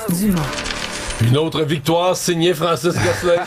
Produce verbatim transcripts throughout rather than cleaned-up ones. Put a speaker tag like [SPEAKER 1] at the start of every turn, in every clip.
[SPEAKER 1] Dumont.
[SPEAKER 2] Une autre victoire signée Francis Gosselin.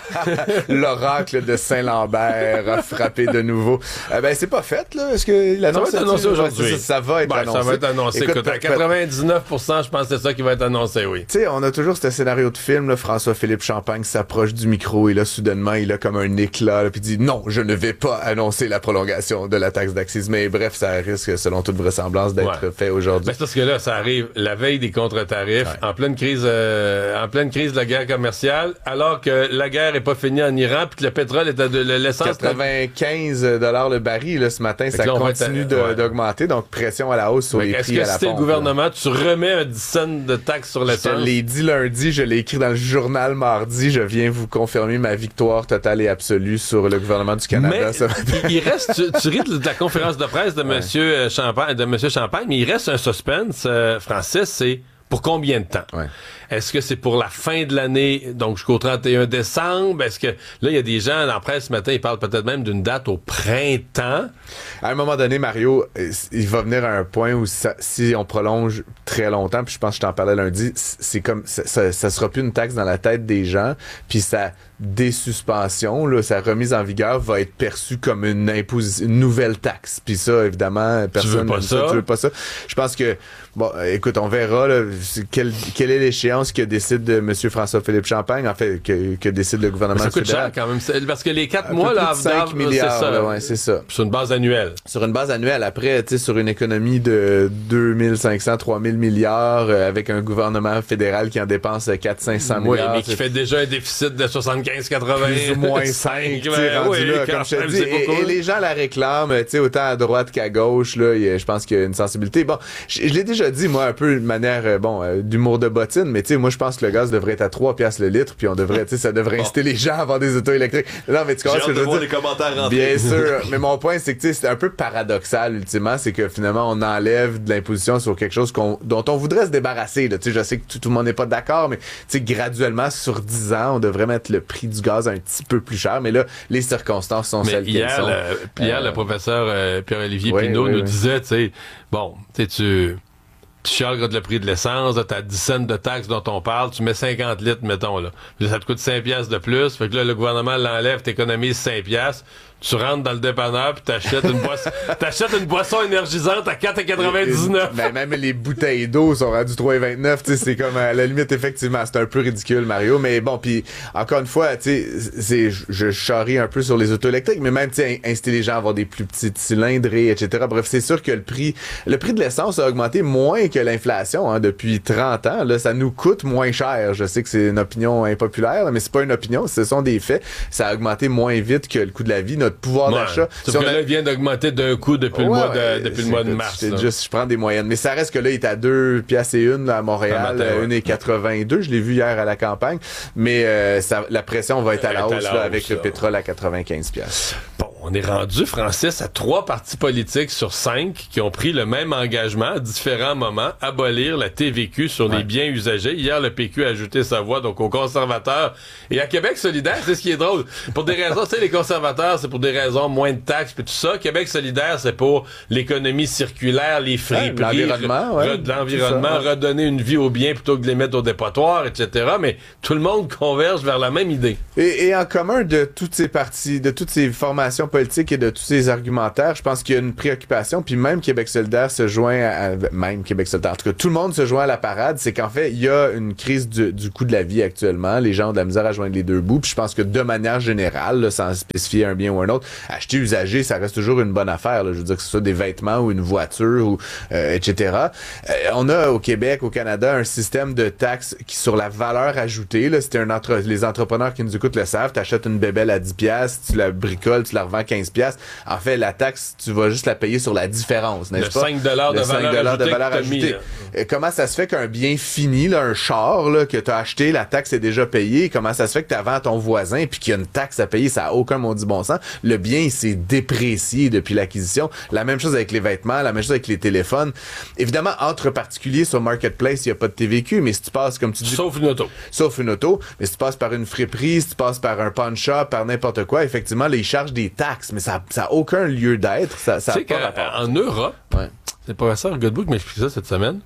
[SPEAKER 3] L'oracle de Saint-Lambert a frappé de nouveau. Euh, ben, c'est pas fait, là. Est-ce que l'annonce
[SPEAKER 2] ça va être annoncé aujourd'hui?
[SPEAKER 3] Ça, ça va être
[SPEAKER 2] ben,
[SPEAKER 3] annoncé.
[SPEAKER 2] Ça va être annoncé. Écoute, Écoute, à quatre-vingt-dix-neuf pour cent, je pense que c'est ça qui va être annoncé, oui.
[SPEAKER 3] Tu sais, on a toujours ce scénario de film, là, François-Philippe Champagne s'approche du micro et là, soudainement, il a comme un éclat, là, puis dit non, je ne vais pas annoncer la prolongation de la taxe d'accise. Mais bref, ça risque, selon toute vraisemblance, d'être ouais. fait aujourd'hui.
[SPEAKER 2] Ben, c'est parce que là, ça arrive la veille des contre-tarifs, ouais. en pleine crise, euh, en pleine crise de la guerre commerciale. Alors que la guerre n'est pas finie en Iran puis que le pétrole est à de l'essence
[SPEAKER 3] quatre-vingt-quinze dollars le baril là, ce matin, ça continue de, ouais. d'augmenter, donc pression à la hausse sur mais les prix à la pompe. Est-ce que si t'es le
[SPEAKER 2] gouvernement, là. Tu remets un dix cents de taxes sur l'essence?
[SPEAKER 3] Je l'ai dit lundi, je l'ai écrit dans le journal mardi, je viens vous confirmer ma victoire totale et absolue sur le gouvernement du Canada.
[SPEAKER 2] Mais
[SPEAKER 3] ce matin.
[SPEAKER 2] il reste, tu, tu ris de la conférence de presse de ouais. Monsieur Champagne, de Monsieur Champagne, mais il reste un suspense, euh, Francis, c'est pour combien de temps? Ouais. Est-ce que c'est pour la fin de l'année, donc jusqu'au trente et un décembre? Est-ce que là, il y a des gens dans la presse ce matin, ils parlent peut-être même d'une date au printemps?
[SPEAKER 3] À un moment donné, Mario, il va venir à un point où ça, si on prolonge très longtemps, puis je pense que je t'en parlais lundi, c'est comme ça, ça, ça sera plus une taxe dans la tête des gens, puis sa désuspension, là, sa remise en vigueur va être perçue comme une imposition, une nouvelle taxe. Puis ça, évidemment, personne
[SPEAKER 2] tu veux pas ça.
[SPEAKER 3] Tu veux pas ça. Je pense que bon, écoute, on verra là, quelle, quelle est l'échéance que décide M. François-Philippe Champagne, en fait, que, que décide le gouvernement
[SPEAKER 2] ça coûte
[SPEAKER 3] fédéral.
[SPEAKER 2] Cher quand même, parce que les quatre
[SPEAKER 3] un
[SPEAKER 2] mois, là,
[SPEAKER 3] cinq milliards, c'est ça. Là, ouais, c'est ça.
[SPEAKER 2] Sur une base annuelle.
[SPEAKER 3] Sur une base annuelle. Après, tu sais, sur une économie de deux mille cinq cents, trois mille milliards, euh, avec un gouvernement fédéral qui en dépense quatre cents, cinq cents
[SPEAKER 2] oui,
[SPEAKER 3] milliards.
[SPEAKER 2] mais qui fait déjà un déficit de soixante-quinze quatre-vingts.
[SPEAKER 3] Plus ou moins cinq, tu sais, rendu oui, là, comme je te dis. Et, et les gens la réclament, tu sais, autant à droite qu'à gauche, là, y a, je pense qu'il y a une sensibilité. Bon, je, je l'ai déjà dit, moi, un peu de manière, euh, bon, euh, d'humour de bottine, mais tu sais, moi, je pense que le gaz devrait être à trois piastres le litre, puis on devrait, tu sais, ça devrait inciter les gens à avoir des autos électriques. Non, mais tu comprends ce que je veux dire?
[SPEAKER 4] Les commentaires rentrés.
[SPEAKER 3] Bien sûr. Mais mon point, c'est que, tu sais, c'est un peu paradoxal, ultimement, c'est que finalement, on enlève de l'imposition sur quelque chose qu'on, dont on voudrait se débarrasser, là. Tu sais, je sais que tout, tout le monde n'est pas d'accord, mais, tu sais, graduellement, sur dix ans, on devrait mettre le prix du gaz un petit peu plus cher. Mais là, les circonstances sont
[SPEAKER 2] mais
[SPEAKER 3] celles
[SPEAKER 2] hier,
[SPEAKER 3] qu'elles sont.
[SPEAKER 2] Le, hier, euh, le professeur euh, Pierre-Olivier
[SPEAKER 3] oui,
[SPEAKER 2] Pinault
[SPEAKER 3] oui,
[SPEAKER 2] nous
[SPEAKER 3] oui.
[SPEAKER 2] disait, tu sais, bon, tu sais, tu... Tu chiales le prix de l'essence, t'as dix cents de taxes dont on parle, tu mets cinquante litres, mettons, là. Puis ça te coûte cinq piastres de plus. Fait que là, le gouvernement l'enlève, t'économises cinq piastres. Tu rentres dans le dépanneur puis t'achètes une boisson, t'achètes une boisson énergisante à quatre quatre-vingt-dix-neuf.
[SPEAKER 3] Ben, même les bouteilles d'eau sont rendues trois vingt-neuf, tu sais, c'est comme à la limite, effectivement, c'est un peu ridicule, Mario, mais bon, puis encore une fois, tu sais, c'est, je charrie un peu sur les autos électriques, mais même, tu sais, inciter les gens à avoir des plus petites cylindres, et cetera. Bref, c'est sûr que le prix, le prix de l'essence a augmenté moins que l'inflation, hein, depuis trente ans, là, ça nous coûte moins cher. Je sais que c'est une opinion impopulaire, mais c'est pas une opinion, ce sont des faits. Ça a augmenté moins vite que le coût de la vie. Notre pouvoir ouais. d'achat.
[SPEAKER 2] Sauf si que a... là, il vient d'augmenter d'un coup depuis, ouais, le, mois de, depuis le mois de mars.
[SPEAKER 3] C'est juste, je prends des moyennes. Mais ça reste que là, il est à deux piastres et une là, à Montréal, matin, ouais. une et quatre-vingt-deux. Je l'ai vu hier à la campagne. Mais euh, ça, la pression va être à la hausse, à la là, hausse avec là. Le pétrole à quatre-vingt-quinze piastres.
[SPEAKER 2] Bon, on est rendu, Francis, à trois partis politiques sur cinq qui ont pris le même engagement à différents moments, abolir la T V Q sur ouais. les biens usagés. Hier, le P Q a ajouté sa voix donc aux conservateurs. Et à Québec solidaire, c'est ce qui est drôle. Pour des raisons, tu sais, les conservateurs, c'est pour des raisons moins de taxes puis tout ça. Québec solidaire, c'est pour l'économie circulaire, les friperies,
[SPEAKER 3] ouais, l'environnement, ouais,
[SPEAKER 2] re- l'environnement, ça, ouais. redonner une vie aux biens plutôt que de les mettre au dépotoir, et cetera. Mais tout le monde converge vers la même idée.
[SPEAKER 3] Et, et en commun de toutes ces partis, de toutes ces formations politiques et de tous ces argumentaires, je pense qu'il y a une préoccupation, puis même Québec solidaire se joint à, à même Québec solidaire, en tout cas tout le monde se joint à la parade, c'est qu'en fait il y a une crise du, du coût de la vie actuellement, les gens ont de la misère à joindre les deux bouts, puis je pense que de manière générale, là, sans spécifier un bien ou un autre, acheter usagé, ça reste toujours une bonne affaire, là. Je veux dire que ce soit des vêtements ou une voiture ou euh, et cetera. Euh, on a au Québec, au Canada, un système de taxes qui sur la valeur ajoutée, là, c'était un entre les entrepreneurs qui nous écoutent le savent, t'achètes une bébelle à dix piastres, tu la bricoles, tu la revends quinze piastres. En fait, la taxe, tu vas juste la payer sur la différence, n'est-ce
[SPEAKER 2] le
[SPEAKER 3] pas?
[SPEAKER 2] cinq dollars de
[SPEAKER 3] le
[SPEAKER 2] valeur
[SPEAKER 3] cinq dollars
[SPEAKER 2] ajoutée.
[SPEAKER 3] De valeur ajoutée. Mis, comment ça se fait qu'un bien fini, là, un char là, que tu as acheté, la taxe est déjà payée? Comment ça se fait que tu as vendu à ton voisin puis qu'il y a une taxe à payer? Ça n'a aucun maudit bon sens. Le bien, il s'est déprécié depuis l'acquisition. La même chose avec les vêtements, la même chose avec les téléphones. Évidemment, entre particuliers sur Marketplace, il n'y a pas de T V Q, mais si tu passes, comme tu dis...
[SPEAKER 2] Sauf une auto.
[SPEAKER 3] Sauf une auto. Mais si tu passes par une friperie, si tu passes par un pawn shop, par n'importe quoi, effectivement, là, ils chargent des taxes, mais ça n'a aucun lieu d'être. Ça, ça
[SPEAKER 2] tu sais qu'en Europe,
[SPEAKER 3] ouais.
[SPEAKER 2] c'est le professeur Godbout qui m'explique ça cette semaine.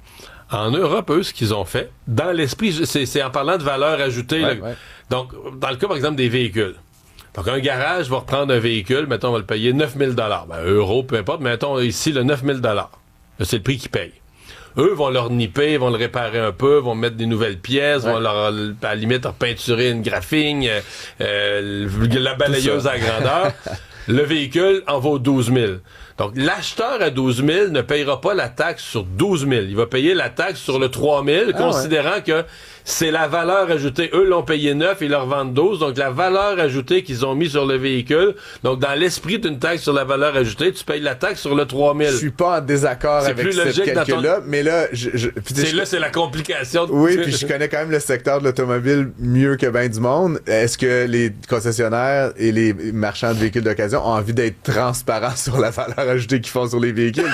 [SPEAKER 2] En Europe, eux, ce qu'ils ont fait, dans l'esprit, c'est, c'est en parlant de valeur ajoutée.
[SPEAKER 3] Ouais,
[SPEAKER 2] là,
[SPEAKER 3] ouais.
[SPEAKER 2] Donc, dans le cas, par exemple, des véhicules. Donc, un garage va reprendre un véhicule, mettons, on va le payer neuf mille dollars. Ben, euros, peu importe, mais mettons ici le neuf mille dollars. C'est le prix qu'ils payent. Eux vont leur nipper, vont le réparer un peu, vont mettre des nouvelles pièces, ouais. vont leur, à la limite, leur peinturer une graphing, euh, euh, la balayeuse à grandeur. Le véhicule en vaut douze mille. Donc, l'acheteur à douze mille ne payera pas la taxe sur douze mille. Il va payer la taxe sur le trois mille, ah, considérant ouais. que c'est la valeur ajoutée. Eux l'ont payé neuf, ils leur vendent douze. Donc, la valeur ajoutée qu'ils ont mis sur le véhicule. Donc, dans l'esprit d'une taxe sur la valeur ajoutée, tu payes la taxe sur le trois mille.
[SPEAKER 3] Je suis pas en désaccord
[SPEAKER 2] c'est
[SPEAKER 3] avec ce calcul-là, ton... mais là... Je, je,
[SPEAKER 2] c'est là, c'est la complication. De...
[SPEAKER 3] Oui, puis je connais quand même le secteur de l'automobile mieux que bien du monde. Est-ce que les concessionnaires et les marchands de véhicules d'occasion ont envie d'être transparents sur la valeur ajoutée qu'ils font sur les véhicules?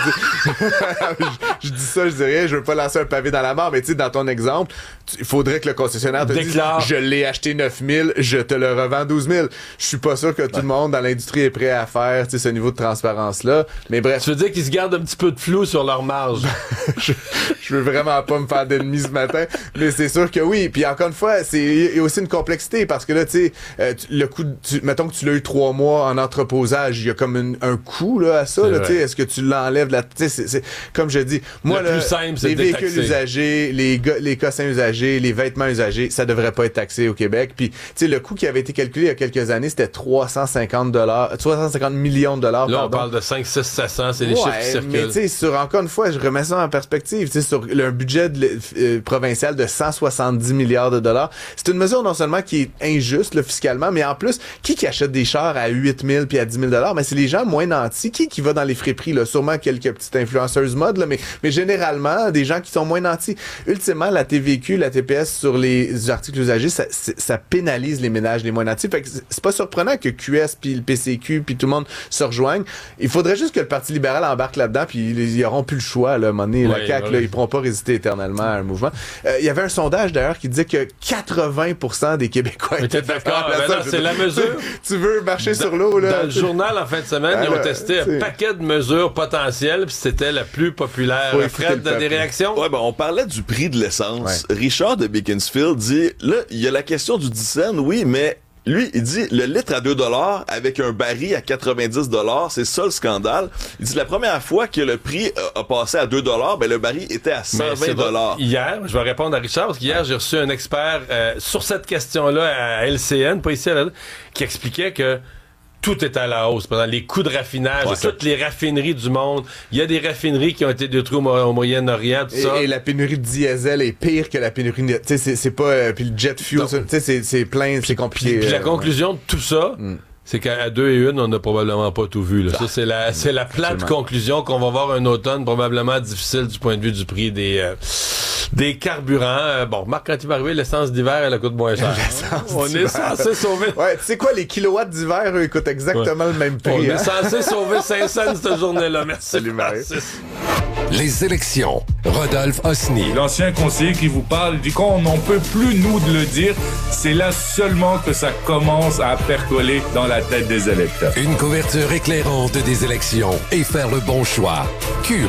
[SPEAKER 3] je, je dis ça, je dis rien, je veux pas lancer un pavé dans la mort, mais tu sais, dans ton exemple, il faudrait que le concessionnaire te
[SPEAKER 2] Déclare.
[SPEAKER 3] dise « Je l'ai acheté neuf mille, je te le revends douze mille ». Je suis pas sûr que tout ouais. le monde dans l'industrie est prêt à faire ce niveau de transparence-là, mais bref.
[SPEAKER 2] Tu veux dire qu'ils se gardent un petit peu de flou sur leur marge?
[SPEAKER 3] je, je veux vraiment pas me faire d'ennemis ce matin, mais c'est sûr que oui. Puis encore une fois, c'est il y a aussi une complexité, parce que là, tu sais, euh, le coût, tu, mettons que tu l'as eu trois mois en entreposage, il y a comme une, un coût là, à ça, là, tu sais, est-ce que tu l'enlèves là, tu sais, c'est, c'est, comme je dis, moi,
[SPEAKER 2] le
[SPEAKER 3] là,
[SPEAKER 2] plus simple, c'est
[SPEAKER 3] les
[SPEAKER 2] de
[SPEAKER 3] véhicules
[SPEAKER 2] détaxer.
[SPEAKER 3] usagés, les, les cossins usagés, les vêtements usagés, ça devrait pas être taxé au Québec. Puis, tu sais, le coût qui avait été calculé il y a quelques années, c'était trois cent cinquante dollars, trois cent cinquante millions de dollars.
[SPEAKER 2] Là,
[SPEAKER 3] pardon.
[SPEAKER 2] on parle de cinq, six, sept cents, c'est les
[SPEAKER 3] ouais,
[SPEAKER 2] chiffres qui circulent.
[SPEAKER 3] Mais tu sais, sur, encore une fois, je remets ça en perspective, tu sais, sur le, un budget de, euh, provincial de cent soixante-dix milliards de dollars, c'est une mesure non seulement qui est injuste, là, fiscalement, mais en plus, qui qui achète des chars à huit mille puis à dix mille dollars? Mais c'est les gens moins nantis. Qui qui va dans les friperies, là? Sûrement quelques petites influenceuses mode, là, mais, mais généralement, des gens qui sont moins nantis. Ultimement, la T V Q, la T P S sur les articles usagés, ça, ça pénalise les ménages les moins nantis. Fait que c'est pas surprenant que Q S puis le P C Q puis tout le monde se rejoignent. Il faudrait juste que le Parti libéral embarque là-dedans, puis ils, ils auront plus le choix, là, à un moment donné. Ouais, la C A Q, ouais. là, ils pourront pas résister éternellement à un mouvement. Euh, il y avait un sondage, d'ailleurs, qui disait que quatre-vingts pour cent des Québécois
[SPEAKER 2] mais
[SPEAKER 3] étaient d'accord.
[SPEAKER 2] Ben non, c'est la mesure.
[SPEAKER 3] Tu veux marcher dans, sur l'eau, là?
[SPEAKER 2] Dans le journal, en fin de semaine, ah, ils ont là, testé un paquet de mesures potentielles, puis c'était la plus populaire. Fred, dans des réactions?
[SPEAKER 1] Ouais, ben, on parlait du prix de l'essence. Ouais. Richard de Beaconsfield dit, là, il y a la question du dix cents, oui, mais lui, il dit, le litre à deux dollars avec un baril à quatre-vingt-dix dollars, c'est ça le scandale. Il dit, la première fois que le prix a, a passé à deux dollars, ben, le baril était à cent vingt dollars.
[SPEAKER 2] Hier, je vais répondre à Richard, parce qu'hier, j'ai reçu un expert euh, sur cette question-là à L C N, pas ici à la... qui expliquait que tout est à la hausse. Pendant les coûts de raffinage, ouais, toutes les raffineries du monde. Il y a des raffineries qui ont été détruites au, au Moyen-Orient, tout
[SPEAKER 3] et,
[SPEAKER 2] ça.
[SPEAKER 3] Et la pénurie de diesel est pire que la pénurie de... Tu sais, c'est, c'est pas... Euh, puis le jet fuel, tu sais, c'est, c'est plein, c'est compliqué.
[SPEAKER 2] Puis, puis la
[SPEAKER 3] euh,
[SPEAKER 2] conclusion
[SPEAKER 3] ouais.
[SPEAKER 2] de tout ça... Mm. C'est qu'à deux et une, on n'a probablement pas tout vu. Là. Ça, c'est la, c'est la plate Absolument. conclusion qu'on va voir un automne probablement difficile du point de vue du prix des, euh, des carburants. Euh, bon, Marc, quand il va arriver, l'essence d'hiver, elle coûte moins cher. On d'hiver. est censé sauver...
[SPEAKER 3] Ouais, tu sais quoi, les kilowatts d'hiver, eux, ils coûtent exactement ouais. le même prix.
[SPEAKER 2] On
[SPEAKER 3] hein?
[SPEAKER 2] est censé sauver cinq cents cette journée-là. Merci.
[SPEAKER 3] Salut, Marie.
[SPEAKER 4] Les élections. Rodolphe Osny.
[SPEAKER 5] L'ancien conseiller qui vous parle dit qu'on n'en peut plus, nous, de le dire. C'est là seulement que ça commence à percoler dans la tête des électeurs.
[SPEAKER 4] Une couverture éclairante des élections et faire le bon choix. Cube.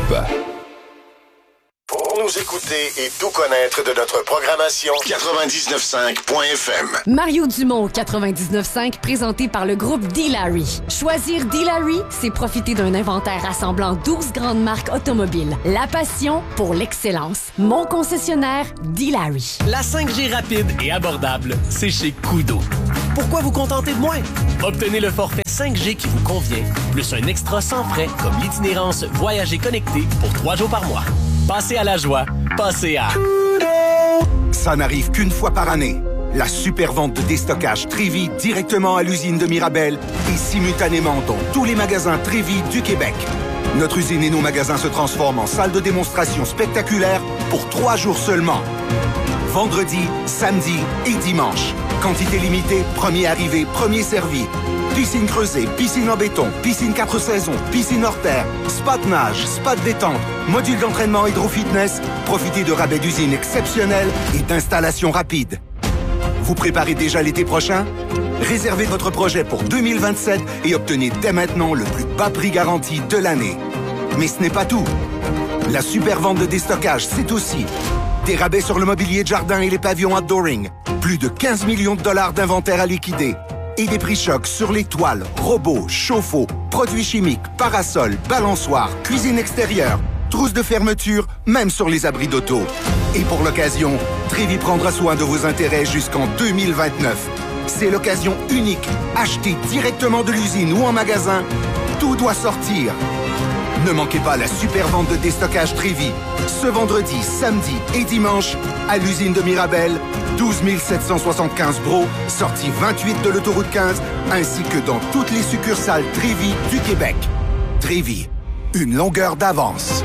[SPEAKER 6] Pour nous écouter et tout connaître de notre programmation, quatre-vingt-dix-neuf cinq point F M.
[SPEAKER 7] Mario Dumont, quatre-vingt-dix-neuf cinq, présenté par le groupe D-Larry. Choisir D-Larry, c'est profiter d'un inventaire rassemblant douze grandes marques automobiles. La passion pour l'excellence. Mon concessionnaire, D-Larry.
[SPEAKER 8] La cinq G rapide et abordable, c'est chez Kudo. Pourquoi vous contenter de moins? Obtenez le forfait cinq G qui vous convient, plus un extra sans frais comme l'itinérance Voyager connecté pour trois jours par mois. Passez à la joie, passez à...
[SPEAKER 9] Ça n'arrive qu'une fois par année. La super vente de déstockage Trévi directement à l'usine de Mirabel et simultanément dans tous les magasins Trévi du Québec. Notre usine et nos magasins se transforment en salle de démonstration spectaculaire pour trois jours seulement. Vendredi, samedi et dimanche. Quantité limitée, premier arrivé, premier servi. Piscine creusée, piscine en béton, piscine quatre saisons, piscine hors terre, spa de nage, spa de détente, module d'entraînement hydro-fitness. Profitez de rabais d'usine exceptionnels et d'installations rapides. Vous préparez déjà l'été prochain? Réservez votre projet pour deux mille vingt-sept et obtenez dès maintenant le plus bas prix garanti de l'année. Mais ce n'est pas tout. La super vente de déstockage, c'est aussi des rabais sur le mobilier de jardin et les pavillons outdooring. Plus de quinze millions de dollars d'inventaire à liquider. Et des prix chocs sur les toiles, robots, chauffe-eau, produits chimiques, parasols, balançoires, cuisine extérieure, trousses de fermeture, même sur les abris d'auto. Et pour l'occasion, Trévi prendra soin de vos intérêts jusqu'en deux mille vingt-neuf. C'est l'occasion unique. Achetez directement de l'usine ou en magasin. Tout doit sortir. Ne manquez pas la super vente de déstockage Trévi. Ce vendredi, samedi et dimanche, à l'usine de Mirabel, douze mille sept cent soixante-quinze Bro, sortie vingt-huit de l'autoroute quinze, ainsi que dans toutes les succursales Trévi du Québec. Trévi, une longueur d'avance.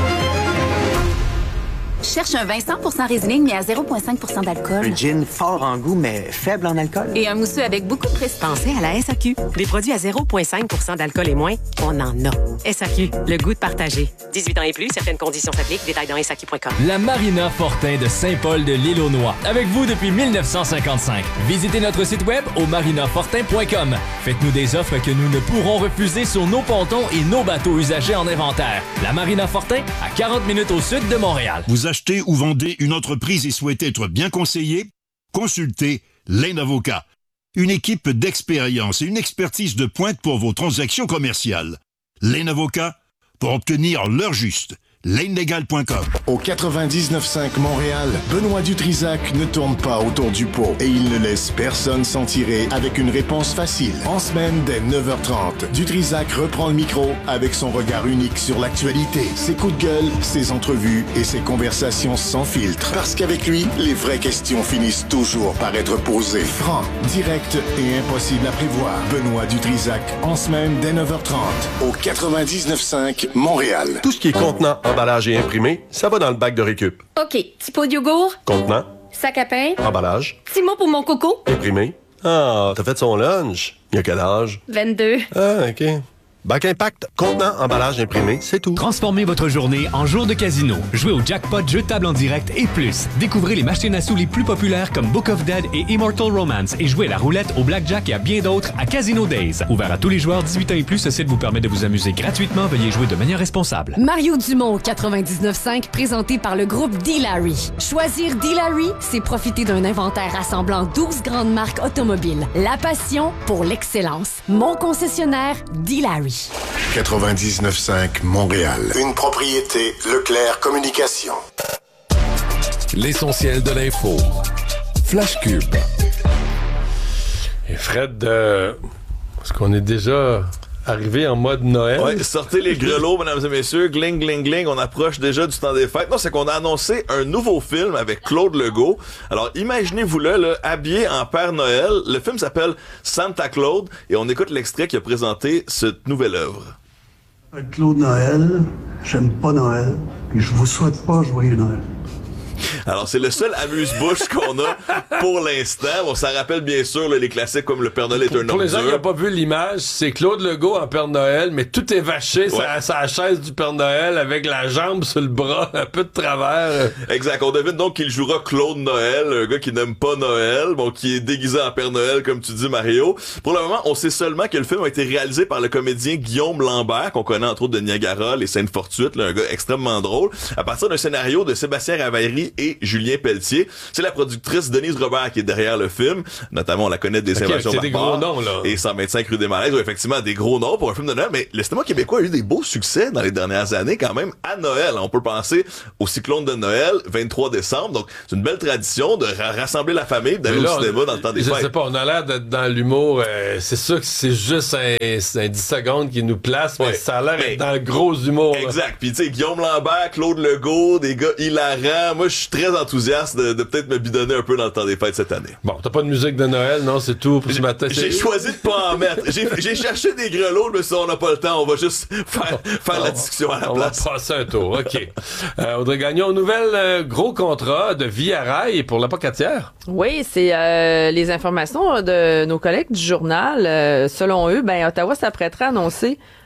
[SPEAKER 10] Cherche un vin cent pour cent Riesling, mais à zéro virgule cinq pour cent d'alcool.
[SPEAKER 11] Un gin fort en goût, mais faible en alcool.
[SPEAKER 10] Et un mousseux avec beaucoup de prestige.
[SPEAKER 12] Pensez à la S A Q. Des produits à zéro virgule cinq pour cent d'alcool et moins, on en a. S A Q, le goût de partager. dix-huit ans et plus, certaines conditions s'appliquent. Détails dans S A Q point com.
[SPEAKER 13] La Marina Fortin de Saint-Paul de l'Île-aux-Noix. Avec vous depuis mille neuf cent cinquante-cinq. Visitez notre site web au marina fortin point com. Faites-nous des offres que nous ne pourrons refuser sur nos pontons et nos bateaux usagés en inventaire. La Marina Fortin, à quarante minutes au sud de Montréal.
[SPEAKER 14] Vous achetez ou vendez une entreprise et souhaitez être bien conseillé? Consultez Lane Avocat. Une équipe d'expérience et une expertise de pointe pour vos transactions commerciales. Lane Avocat, pour obtenir l'heure juste. lane legal point com.
[SPEAKER 6] Au quatre-vingt-dix-neuf cinq Montréal, Benoît Dutrisac ne tourne pas autour du pot et il ne laisse personne s'en tirer avec une réponse facile. En semaine, dès neuf heures trente, Dutrisac reprend le micro avec son regard unique sur l'actualité, ses coups de gueule, ses entrevues et ses conversations sans filtre. Parce qu'avec lui, les vraies questions finissent toujours par être posées. Franc, direct et impossible à prévoir. Benoît Dutrisac, en semaine, dès neuf heures trente, au quatre-vingt-dix-neuf cinq Montréal.
[SPEAKER 15] Tout ce qui est contenant, emballage et imprimé, ça va dans le bac de récup.
[SPEAKER 16] OK. Petit pot de yogourt.
[SPEAKER 15] Contenant,
[SPEAKER 16] Sac à pain.
[SPEAKER 15] emballage,
[SPEAKER 16] Petit mot pour mon coco.
[SPEAKER 15] imprimé. Ah, t'as fait son lunch. Il y a quel âge?
[SPEAKER 16] vingt-deux.
[SPEAKER 15] Ah, OK. Bac Impact, contenant, emballage imprimé, c'est tout.
[SPEAKER 17] Transformez votre journée en jour de casino. Jouez au jackpot, jeu de table en direct et plus. Découvrez les machines à sous les plus populaires comme Book of Dead et Immortal Romance et jouez la roulette, au blackjack et à bien d'autres à Casino Days. Ouvert à tous les joueurs dix-huit ans et plus, ce site vous permet de vous amuser gratuitement. Veuillez jouer de manière responsable.
[SPEAKER 7] Mario Dumont au quatre-vingt-dix-neuf cinq, présenté par le groupe D-Larry. Choisir D-Larry, c'est profiter d'un inventaire rassemblant douze grandes marques automobiles. La passion pour l'excellence. Mon concessionnaire, D-Larry.
[SPEAKER 6] quatre-vingt-dix-neuf cinq Montréal. Une propriété Leclerc Communication.
[SPEAKER 4] L'essentiel de l'info. Flash Cube.
[SPEAKER 2] Et Fred, euh, est-ce qu'on est déjà arrivé en mode Noël?
[SPEAKER 1] Ouais, sortez les grelots, mesdames et messieurs. Gling, gling, gling. On approche déjà du temps des fêtes. Non, c'est qu'on a annoncé un nouveau film avec Claude Legault. Alors, imaginez-vous-le, là, habillé en Père Noël. Le film s'appelle Santa Claude et on écoute l'extrait qui a présenté cette nouvelle œuvre.
[SPEAKER 18] Claude Noël, j'aime pas Noël, puis je vous souhaite pas joyeux Noël.
[SPEAKER 1] Alors, c'est le seul amuse-bouche qu'on a pour l'instant. On s'en rappelle bien sûr là, les classiques comme Le Père Noël est un homme dur.
[SPEAKER 2] Pour les gens qui n'ont pas vu l'image, c'est Claude Legault en Père Noël, mais tout est vaché sur ouais. sa chaise du Père Noël avec la jambe sur le bras, un peu de travers.
[SPEAKER 1] Exact. On devine donc qu'il jouera Claude Noël, un gars qui n'aime pas Noël, bon, qui est déguisé en Père Noël, comme tu dis, Mario. Pour le moment, on sait seulement que le film a été réalisé par le comédien Guillaume Lambert, qu'on connaît entre autres de Niagara, Les Scènes Fortuites, là, un gars extrêmement drôle, à partir d'un scénario de Sébastien Ravary et Julien Pelletier. C'est la productrice Denise Robert qui est derrière le film. Notamment, on la connaît des
[SPEAKER 2] okay,
[SPEAKER 1] Invasions
[SPEAKER 2] barbares. C'est des gros noms, là.
[SPEAKER 1] Et cent vingt-cinq rue des Malaises. Effectivement, des gros noms pour un film de Noël. Mais le cinéma québécois a eu des beaux succès dans les dernières années, quand même, à Noël. On peut penser au Cyclone de Noël, vingt-trois décembre. Donc, c'est une belle tradition de ra- rassembler la famille, d'aller là, au cinéma dans le temps des
[SPEAKER 2] je
[SPEAKER 1] fêtes.
[SPEAKER 2] Je sais pas, on a l'air d'être dans l'humour. Euh, c'est sûr que c'est juste un, c'est un dix secondes qui nous place, mais ouais. ça a l'air d'être dans le gros humour.
[SPEAKER 1] Exact. Puis, tu sais, Guillaume Lambert, Claude Legault, des gars hilarants. Moi, je suis très enthousiaste de, de peut-être me bidonner un peu dans le temps des fêtes cette année.
[SPEAKER 2] Bon, t'as pas de musique de Noël, non? C'est tout pour ce matin.
[SPEAKER 1] J'ai choisi de pas en mettre. J'ai, j'ai cherché des grelots, mais ça, on n'a pas le temps. On va juste faire, faire la discussion à la
[SPEAKER 2] on
[SPEAKER 1] place.
[SPEAKER 2] On va passer un tour, OK. euh, Audrey Gagnon, nouvelle euh, gros contrat de Via Rail pour la Pocatière.
[SPEAKER 19] Oui, c'est euh, les informations de nos collègues du journal. Euh, selon eux, ben Ottawa s'apprêterait à annoncer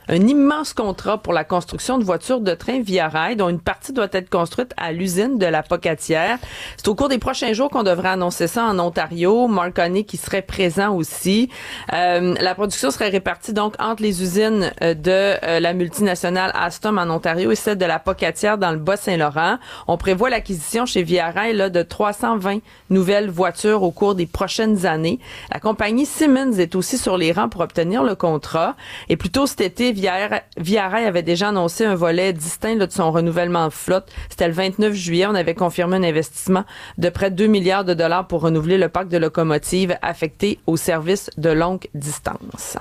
[SPEAKER 19] un immense contrat pour la construction de voitures de train Via Rail, dont une partie doit être construite à l'usine de la Pocatière. C'est au cours des prochains jours qu'on devrait annoncer ça en Ontario. Mark Carney qui serait présent aussi. Euh, la production serait répartie donc entre les usines euh, de euh, la multinationale Alstom en Ontario et celle de la Pocatière dans le Bas-Saint-Laurent. On prévoit l'acquisition chez Via Rail là, de trois cent vingt nouvelles voitures au cours des prochaines années. La compagnie Siemens est aussi sur les rangs pour obtenir le contrat. Et plus tôt cet été, Via, Via Rail avait déjà annoncé un volet distinct là, de son renouvellement de flotte. C'était le vingt-neuf juillet. On avait confirmé un investissement de près de deux milliards de dollars pour renouveler le parc de locomotives affecté aux services de longue distance.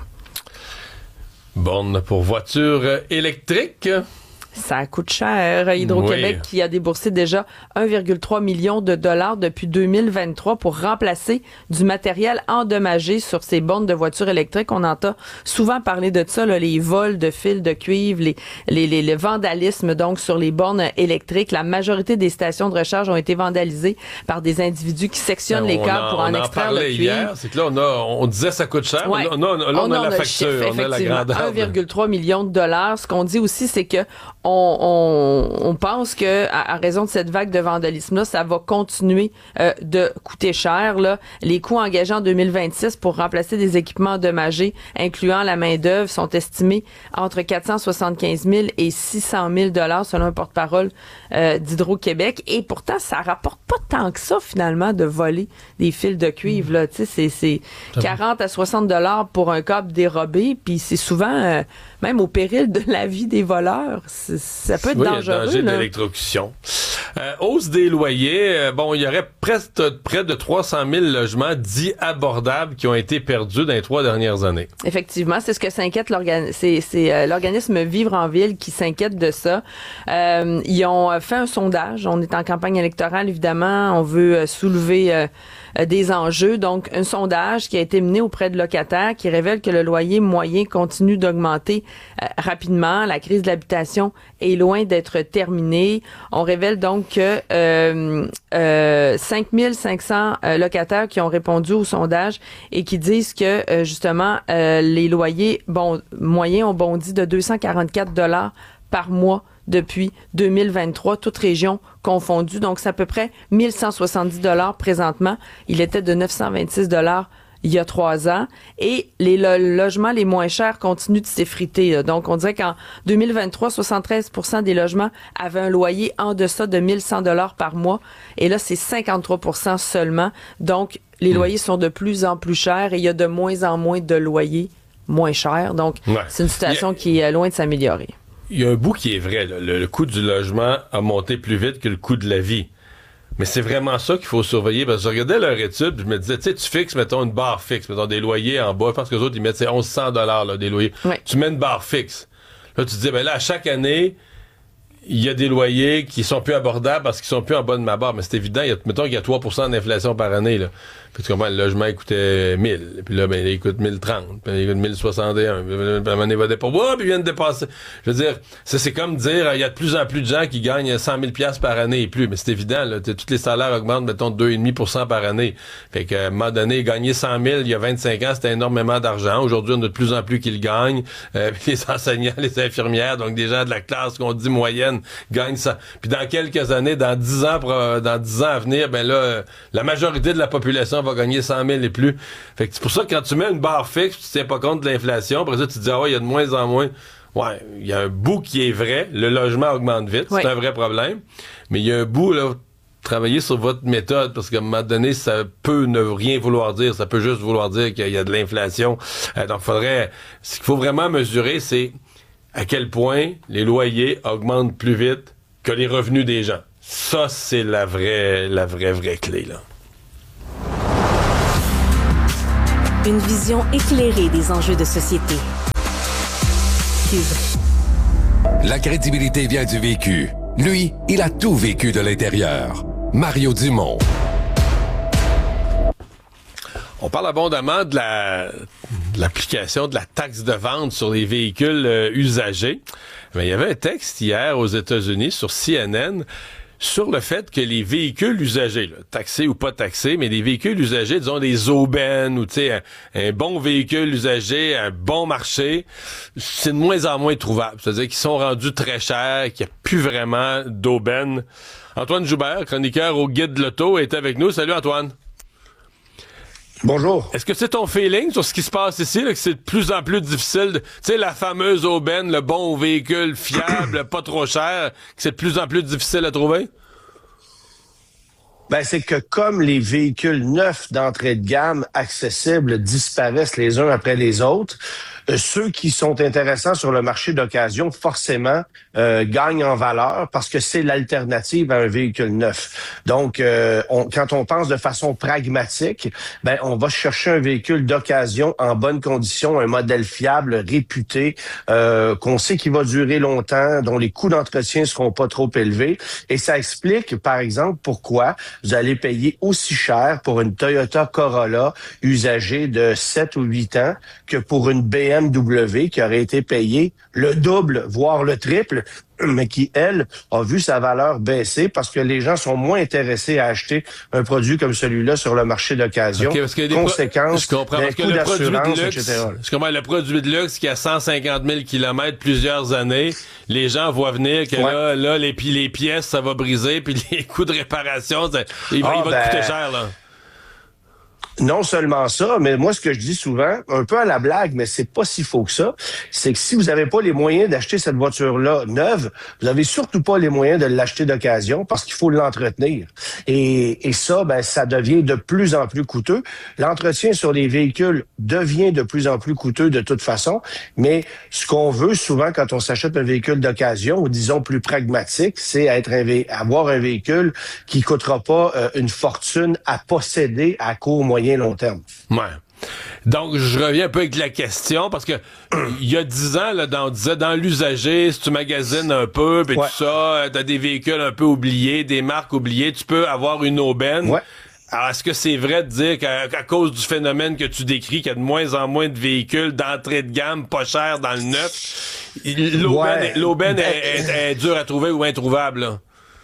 [SPEAKER 2] Borne pour voitures électriques.
[SPEAKER 19] Ça coûte cher. Hydro-Québec oui. qui a déboursé déjà un virgule trois million de dollars depuis deux mille vingt-trois pour remplacer du matériel endommagé sur ces bornes de voitures électriques. On entend souvent parler de ça, là, les vols de fils de cuivre, les, les, les, le vandalisme donc sur les bornes électriques. La majorité des stations de recharge ont été vandalisées par des individus qui sectionnent ben, les câbles pour en, en extraire le cuivre.
[SPEAKER 2] Hier, c'est que là, on, a, on disait ça coûte cher. Ouais. Là, on a, là, on, on a, a la facture, chiffre, on a la grandeur.
[SPEAKER 19] un virgule trois million de dollars. Ce qu'on dit aussi, c'est que On, on, on pense que à, à raison de cette vague de vandalisme-là, ça va continuer euh, de coûter cher. Là. Les coûts engagés en deux mille vingt-six pour remplacer des équipements endommagés, incluant la main-d'œuvre, sont estimés entre quatre cent soixante-quinze mille et six cent mille dollars selon un porte-parole euh, d'Hydro-Québec. Et pourtant, ça rapporte pas tant que ça, finalement, de voler des fils de cuivre. Là. Tu sais, c'est, c'est quarante à soixante dollars pour un câble dérobé, puis c'est souvent, euh, même au péril de la vie des voleurs. C'est, ça peut être
[SPEAKER 2] oui,
[SPEAKER 19] dangereux.
[SPEAKER 2] Il y a danger
[SPEAKER 19] là.
[SPEAKER 2] d'électrocution. Euh, hausse des loyers. Euh, bon, il y aurait presque près de trois cent mille logements dits abordables qui ont été perdus dans les trois dernières années.
[SPEAKER 19] Effectivement, c'est ce que s'inquiète l'organisme. C'est, c'est euh, l'organisme Vivre en Ville qui s'inquiète de ça. Euh, ils ont fait un sondage. On est en campagne électorale, évidemment. On veut euh, soulever euh, euh, des enjeux. Donc, un sondage qui a été mené auprès de locataires qui révèle que le loyer moyen continue d'augmenter euh, rapidement. La crise de l'habitation est loin d'être terminée. On révèle donc que euh, euh, cinq mille cinq cents euh, locataires qui ont répondu au sondage et qui disent que euh, justement euh, les loyers bon, moyens ont bondi de deux cent quarante-quatre dollars par mois depuis deux mille vingt-trois, toutes régions confondues. Donc, c'est à peu près mille cent soixante-dix dollars présentement. Il était de neuf cent vingt-six dollars il y a trois ans. Et les lo- logements les moins chers continuent de s'effriter. Là. Donc, on dirait qu'en deux mille vingt-trois, soixante-treize pour cent des logements avaient un loyer en deçà de mille cent dollars par mois. Et là, c'est cinquante-trois pour cent seulement. Donc, les mmh. loyers sont de plus en plus chers et il y a de moins en moins de loyers moins chers. Donc, ouais. c'est une situation a... qui est loin de s'améliorer.
[SPEAKER 2] Il y a un bout qui est vrai. Là. Le, le coût du logement a monté plus vite que le coût de la vie. Mais c'est vraiment ça qu'il faut surveiller. Parce que je regardais leur étude, je me disais, tu sais, tu fixes, mettons, une barre fixe, mettons, des loyers en bas. Je pense que les autres, ils mettent, c'est mille cent dollars, là, des loyers. Oui. Tu mets une barre fixe. Là, tu te dis, ben là, à chaque année, il y a des loyers qui sont plus abordables parce qu'ils sont plus en bas de ma barre. Mais c'est évident, il y a, mettons qu'il y a trois pour cent d'inflation par année, là. Puis tu comprends, le logement il coûtait mille. Et puis là, ben, il coûte mille trente. Puis il coûte mille soixante et un. Puis à un moment donné, il va dépasser. Oh, puis il vient de dépasser. Je veux dire, ça, c'est comme dire, il y a de plus en plus de gens qui gagnent cent mille dollars par année et plus. Mais c'est évident, là. Tous les salaires augmentent, mettons, deux virgule cinq pour cent par année. Fait qu'à un moment donné, gagner cent mille il y a vingt-cinq ans, c'était énormément d'argent. Aujourd'hui, on a de plus en plus qui le gagnent. Euh, puis les enseignants, les infirmières, donc des gens de la classe qu'on dit moyenne, gagnent ça. Puis dans quelques années, dans dix ans, dans dix ans à venir, ben là, la majorité de la population va gagner cent mille et plus. Fait que c'est pour ça que quand tu mets une barre fixe, tu tiens pas compte de l'inflation, après ça, tu te dis, ah ouais, il y a de moins en moins. Ouais, il y a un bout qui est vrai. Le logement augmente vite. Oui. C'est un vrai problème. Mais il y a un bout, là, travailler sur votre méthode, parce qu'à un moment donné, ça peut ne rien vouloir dire. Ça peut juste vouloir dire qu'il y a de l'inflation. Euh, donc, faudrait, ce qu'il faut vraiment mesurer, c'est à quel point les loyers augmentent plus vite que les revenus des gens. Ça, c'est la vraie, la vraie, vraie clé, là.
[SPEAKER 20] Une vision éclairée des enjeux de société. Cube.
[SPEAKER 4] La crédibilité vient du vécu. Lui, il a tout vécu de l'intérieur. Mario Dumont.
[SPEAKER 2] On parle abondamment de, la, de l'application de la taxe de vente sur les véhicules euh, usagés. Mais il y avait un texte hier aux États-Unis sur C N N sur le fait que les véhicules usagés, là, taxés ou pas taxés, mais les véhicules usagés, disons des aubaines ou tu sais un, un bon véhicule usagé, un bon marché, c'est de moins en moins trouvable. C'est-à-dire qu'ils sont rendus très chers, qu'il n'y a plus vraiment d'aubaines. Antoine Joubert, chroniqueur au Guide de l'Auto, est avec nous. Salut Antoine.
[SPEAKER 21] Bonjour.
[SPEAKER 2] Est-ce que c'est ton feeling sur ce qui se passe ici, là, que c'est de plus en plus difficile, tu sais, la fameuse aubaine, le bon véhicule fiable, pas trop cher, que c'est de plus en plus difficile à trouver?
[SPEAKER 21] Ben, c'est que comme les véhicules neufs d'entrée de gamme accessibles disparaissent les uns après les autres, euh, ceux qui sont intéressants sur le marché d'occasion, forcément, euh, gagnent en valeur parce que c'est l'alternative à un véhicule neuf. Donc, euh, on, quand on pense de façon pragmatique, ben, on va chercher un véhicule d'occasion en bonne condition, un modèle fiable, réputé, euh, qu'on sait qu'il va durer longtemps, dont les coûts d'entretien seront pas trop élevés. Et ça explique, par exemple, pourquoi vous allez payer aussi cher pour une Toyota Corolla usagée de sept ou huit ans que pour une B M W qui aurait été payée le double, voire le triple, mais qui, elle, a vu sa valeur baisser parce que les gens sont moins intéressés à acheter un produit comme celui-là sur le marché d'occasion.
[SPEAKER 2] Okay, parce que
[SPEAKER 21] Conséquence,
[SPEAKER 2] pro- je comprends, parce que le produit de luxe, et cetera. Je comprends, le produit de luxe qui a cent cinquante mille kilomètres plusieurs années, les gens voient venir que ouais. là, là les, les pièces, ça va briser, puis les coûts de réparation, ça, il, ah, il va ben... coûter cher, là.
[SPEAKER 21] Non seulement ça, mais moi, ce que je dis souvent, un peu à la blague, mais c'est pas si faux que ça, c'est que si vous n'avez pas les moyens d'acheter cette voiture-là neuve, vous n'avez surtout pas les moyens de l'acheter d'occasion parce qu'il faut l'entretenir. Et, et ça, ben, ça devient de plus en plus coûteux. L'entretien sur les véhicules devient de plus en plus coûteux de toute façon, mais ce qu'on veut souvent quand on s'achète un véhicule d'occasion, ou disons plus pragmatique, c'est être un vé- avoir un véhicule qui coûtera pas euh, une fortune à posséder à court, moyen, long terme.
[SPEAKER 2] Ouais. Donc, je reviens un peu avec la question, parce que il y a dix ans, là, dans, on disait dans l'usager, si tu magasines un peu, puis ouais. tout ça, t'as des véhicules un peu oubliés, des marques oubliées, tu peux avoir une aubaine. Ouais. Alors, est-ce que c'est vrai de dire qu'à à cause du phénomène que tu décris, qu'il y a de moins en moins de véhicules d'entrée de gamme pas cher dans le neuf, l'aubaine, ouais. l'aubaine ben, est, est, est dure à trouver ou introuvable, là?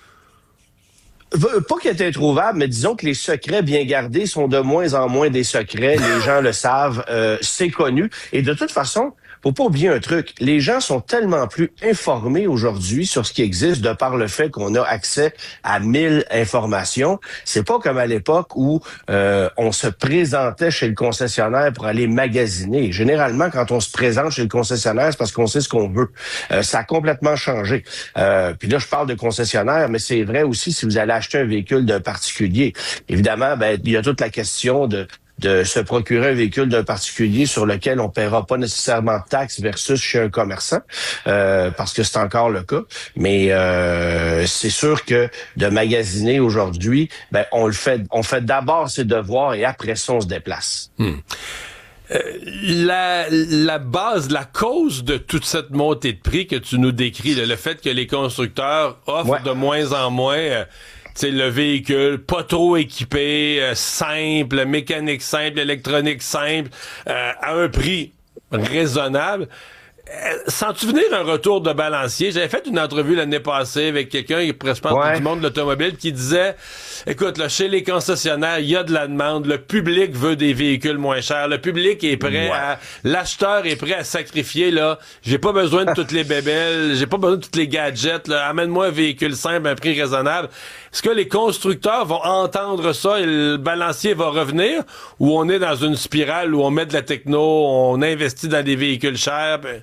[SPEAKER 21] Pas qu'il est introuvable, mais disons que les secrets bien gardés sont de moins en moins des secrets. Les gens le savent, euh, c'est connu. Et de toute façon, faut pas oublier un truc. Les gens sont tellement plus informés aujourd'hui sur ce qui existe de par le fait qu'on a accès à mille informations. C'est pas comme à l'époque où euh, on se présentait chez le concessionnaire pour aller magasiner. Généralement, quand on se présente chez le concessionnaire, c'est parce qu'on sait ce qu'on veut. Euh, ça a complètement changé. Euh, puis là, je parle de concessionnaire, mais c'est vrai aussi si vous allez acheter un véhicule d'un particulier. Évidemment, ben il y a toute la question de de se procurer un véhicule d'un particulier sur lequel on paiera pas nécessairement de taxes versus chez un commerçant, euh, parce que c'est encore le cas. Mais euh, c'est sûr que de magasiner aujourd'hui, ben on le fait, on fait d'abord ses devoirs et après ça on se déplace.
[SPEAKER 2] Hmm. Euh, la, la base, la cause de toute cette montée de prix que tu nous décris, le, le fait que les constructeurs offrent ouais. de moins en moins euh, c'est le véhicule pas trop équipé, euh, simple, mécanique simple, électronique simple, euh, à un prix raisonnable. Euh, sens-tu venir un retour de balancier? J'avais fait une entrevue l'année passée avec quelqu'un qui est presque ouais. du monde de l'automobile qui disait, écoute, là, chez les concessionnaires, il y a de la demande, le public veut des véhicules moins chers, le public est prêt ouais. à, l'acheteur est prêt à sacrifier, là, j'ai pas besoin de toutes les bébelles, j'ai pas besoin de tous les gadgets, là, amène-moi un véhicule simple à un prix raisonnable. Est-ce que les constructeurs vont entendre ça et le balancier va revenir, ou on est dans une spirale où on met de la techno, on investit dans des véhicules chers, ben...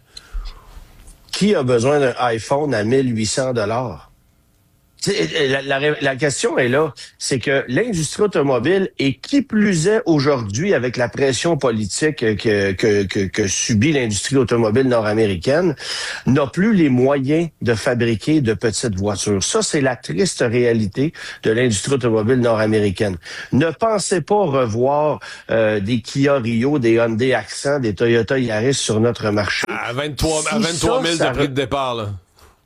[SPEAKER 21] Qui a besoin d'un iPhone à mille huit cents dollars? La, la, la question est là, c'est que l'industrie automobile, et qui plus est aujourd'hui avec la pression politique que, que, que, que subit l'industrie automobile nord-américaine, n'a plus les moyens de fabriquer de petites voitures. Ça, c'est la triste réalité de l'industrie automobile nord-américaine. Ne pensez pas revoir euh, des Kia Rio, des Hyundai Accent, des Toyota Yaris sur notre marché.
[SPEAKER 2] À vingt-trois, si à vingt-trois mille de prix de départ, là.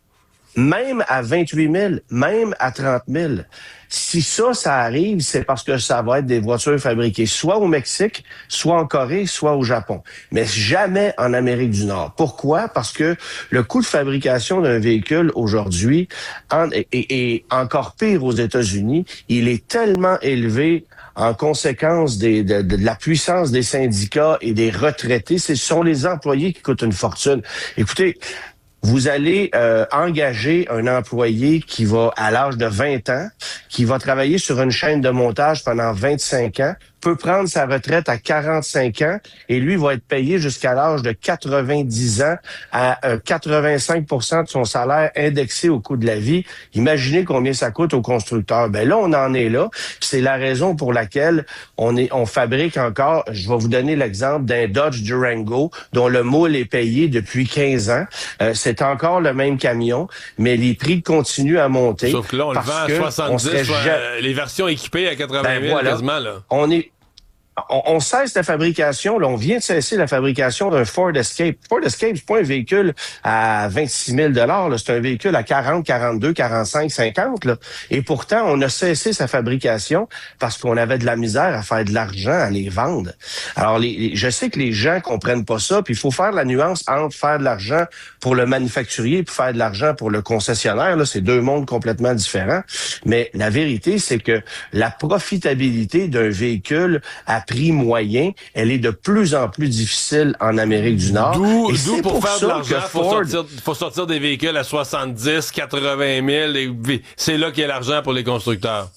[SPEAKER 21] même à vingt-huit mille, même à trente mille. Si ça, ça arrive, c'est parce que ça va être des voitures fabriquées soit au Mexique, soit en Corée, soit au Japon. Mais jamais en Amérique du Nord. Pourquoi? Parce que le coût de fabrication d'un véhicule aujourd'hui, en, et, et encore pire aux États-Unis, il est tellement élevé en conséquence des, de, de la puissance des syndicats et des retraités. Ce sont les employés qui coûtent une fortune. Écoutez, vous allez euh, engager un employé qui va, à l'âge de vingt ans, qui va travailler sur une chaîne de montage pendant vingt-cinq ans, peut prendre sa retraite à quarante-cinq ans et lui va être payé jusqu'à l'âge de quatre-vingt-dix ans à euh, quatre-vingt-cinq pour cent de son salaire indexé au coût de la vie. Imaginez combien ça coûte aux constructeurs. Ben là, on en est là. C'est la raison pour laquelle on est, on fabrique encore, je vais vous donner l'exemple d'un Dodge Durango dont le moule est payé depuis quinze ans. Euh, c'est encore le même camion, mais les prix continuent à monter.
[SPEAKER 2] Sauf que là, on le vend à soixante-dix, soit, euh, les versions équipées à quatre-vingt mille ben voilà. Quasiment, là.
[SPEAKER 21] On est On, on cesse la fabrication, là, on vient de cesser la fabrication d'un Ford Escape. Ford Escape, c'est pas un véhicule à vingt-six mille dollars, c'est un véhicule à quarante, quarante-deux, quarante-cinq, cinquante. Là. Et pourtant, on a cessé sa fabrication parce qu'on avait de la misère à faire de l'argent, à les vendre. Alors, les, les, je sais que les gens comprennent pas ça, puis il faut faire la nuance entre faire de l'argent pour le manufacturier et faire de l'argent pour le concessionnaire. Là, c'est deux mondes complètement différents. Mais la vérité, c'est que la profitabilité d'un véhicule à prix moyen, elle est de plus en plus difficile en Amérique du Nord.
[SPEAKER 2] D'où,
[SPEAKER 21] et
[SPEAKER 2] d'où
[SPEAKER 21] c'est
[SPEAKER 2] pour,
[SPEAKER 21] pour
[SPEAKER 2] faire
[SPEAKER 21] ça
[SPEAKER 2] de l'argent,
[SPEAKER 21] que
[SPEAKER 2] faut,
[SPEAKER 21] Ford...
[SPEAKER 2] sortir, faut sortir des véhicules à soixante-dix, quatre-vingt mille. Et c'est là qu'il y a l'argent pour les constructeurs.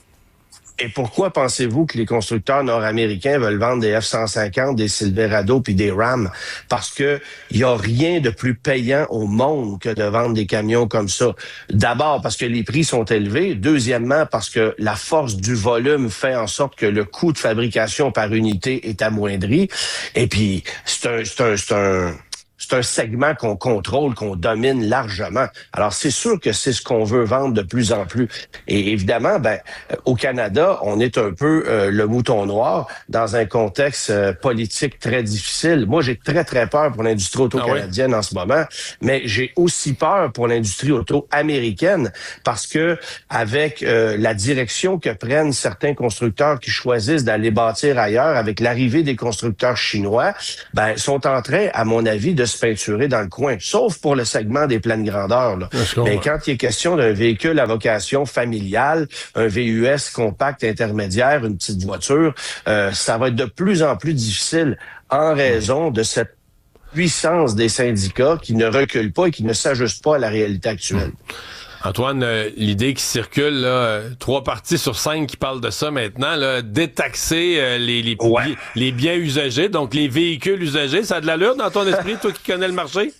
[SPEAKER 21] Et pourquoi pensez-vous que les constructeurs nord-américains veulent vendre des F cent cinquante, des Silverado puis des Ram? Parce que il y a rien de plus payant au monde que de vendre des camions comme ça. D'abord parce que les prix sont élevés. Deuxièmement parce que la force du volume fait en sorte que le coût de fabrication par unité est amoindri. Et puis c'est un, c'est un, c'est un C'est un segment qu'on contrôle, qu'on domine largement. Alors, c'est sûr que c'est ce qu'on veut vendre de plus en plus. Et évidemment, ben, au Canada, on est un peu euh, le mouton noir dans un contexte euh, politique très difficile. Moi, j'ai très, très peur pour l'industrie auto-canadienne ah oui? en ce moment, mais j'ai aussi peur pour l'industrie auto-américaine parce que avec euh, la direction que prennent certains constructeurs qui choisissent d'aller bâtir ailleurs, avec l'arrivée des constructeurs chinois, ben, sont en train, à mon avis, de se peinturer dans le coin, sauf pour le segment des pleines grandeurs. Là. Mais quand il est question d'un véhicule à vocation familiale, un V U S compact intermédiaire, une petite voiture, euh, ça va être de plus en plus difficile en raison de cette puissance des syndicats qui ne reculent pas et qui ne s'ajustent pas à la réalité actuelle.
[SPEAKER 2] Antoine, euh, l'idée qui circule, là, euh, trois parties sur cinq qui parlent de ça maintenant, là, détaxer euh, les, les, ouais. les, les biens usagés, donc les véhicules usagés, ça a de l'allure dans ton esprit, toi qui connais le marché?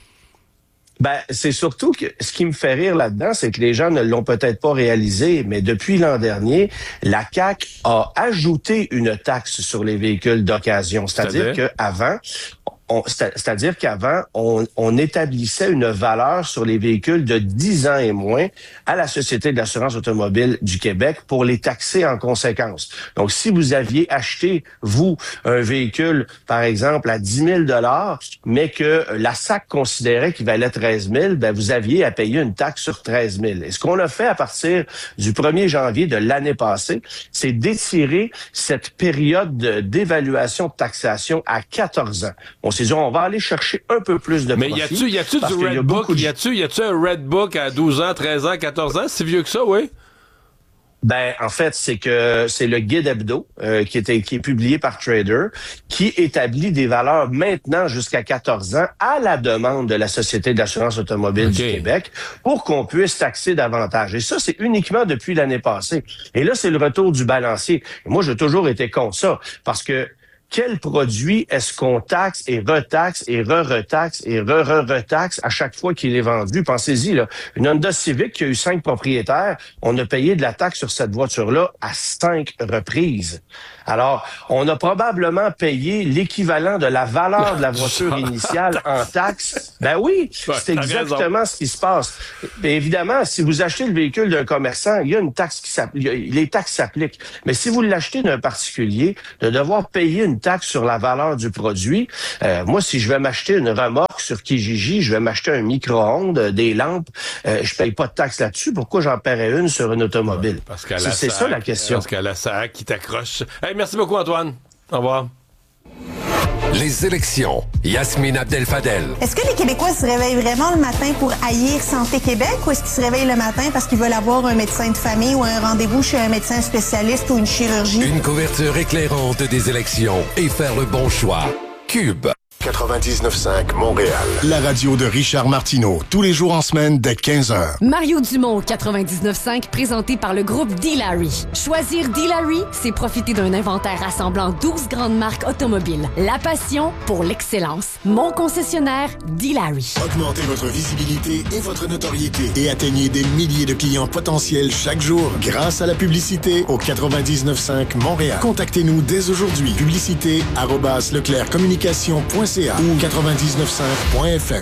[SPEAKER 21] Ben, c'est surtout que ce qui me fait rire là-dedans, c'est que les gens ne l'ont peut-être pas réalisé, mais depuis l'an dernier, la C A Q a ajouté une taxe sur les véhicules d'occasion. C'est-à-dire qu'avant, On, c'est-à-dire qu'avant, on, on établissait une valeur sur les véhicules de dix ans et moins à la Société de l'assurance automobile du Québec pour les taxer en conséquence. Donc, si vous aviez acheté, vous, un véhicule, par exemple, à dix mille dollars, mais que la S A C considérait qu'il valait treize mille, ben, vous aviez à payer une taxe sur treize mille. Et ce qu'on a fait à partir du premier janvier de l'année passée, c'est d'étirer cette période de, d'évaluation de taxation à quatorze ans. On s'est dit, on va aller chercher un peu plus de
[SPEAKER 2] mais
[SPEAKER 21] profit.
[SPEAKER 2] Mais y a-tu, y a-tu du Red Book? De... Y a-tu, y a-tu un Red Book à douze ans, treize ans, quatorze ans? C'est vieux que ça, oui?
[SPEAKER 21] Ben, en fait, c'est que c'est le guide hebdo euh, qui, était, qui est publié par Trader qui établit des valeurs maintenant jusqu'à quatorze ans à la demande de la Société d'assurance automobile okay. du Québec pour qu'on puisse taxer davantage. Et ça, c'est uniquement depuis l'année passée. Et là, c'est le retour du balancier. Et moi, j'ai toujours été contre ça parce que quel produit est-ce qu'on taxe et retaxe et re-retaxe et re-re-retaxe à chaque fois qu'il est vendu? Pensez-y, là, une Honda Civic qui a eu cinq propriétaires, on a payé de la taxe sur cette voiture-là à cinq reprises. Alors, on a probablement payé l'équivalent de la valeur de la voiture initiale en taxes. Ben oui, c'est exactement ce qui se passe. Et évidemment, si vous achetez le véhicule d'un commerçant, il y a une taxe qui s'applique, les taxes s'appliquent. Mais si vous l'achetez d'un particulier, de devoir payer une une taxe sur la valeur du produit. Euh, moi, si je vais m'acheter une remorque sur Kijiji, je vais m'acheter un micro-ondes, des lampes, euh, je paye pas de taxe là-dessus. Pourquoi j'en paierais une sur une automobile?
[SPEAKER 2] Ouais, parce qu'à
[SPEAKER 21] c'est
[SPEAKER 2] la
[SPEAKER 21] c'est
[SPEAKER 2] sac,
[SPEAKER 21] ça la question.
[SPEAKER 2] Parce qu'à la S A C qui t'accroche. Hey, merci beaucoup, Antoine. Au revoir.
[SPEAKER 4] Les élections. Yasmine Abdel-Fadel.
[SPEAKER 3] Est-ce que les Québécois se réveillent vraiment le matin pour haïr Santé Québec ou est-ce qu'ils se réveillent le matin parce qu'ils veulent avoir un médecin de famille ou un rendez-vous chez un médecin spécialiste ou une chirurgie?
[SPEAKER 4] Une couverture éclairante des élections et faire le bon choix. Cube.
[SPEAKER 6] quatre-vingt-dix-neuf cinq Montréal. La radio de Richard Martineau. Tous les jours en semaine dès quinze heures.
[SPEAKER 7] Mario Dumont, quatre-vingt-dix-neuf cinq, présenté par le groupe D-Larry. Choisir D-Larry, c'est profiter d'un inventaire rassemblant douze grandes marques automobiles. La passion pour l'excellence. Mon concessionnaire, D-Larry.
[SPEAKER 6] Augmentez votre visibilité et votre notoriété et atteignez des milliers de clients potentiels chaque jour grâce à la publicité au quatre-vingt-dix-neuf cinq Montréal. Contactez-nous dès aujourd'hui. Publicité arobase leclerc communication point c a ou quatre-vingt-dix-neuf cinq point f m.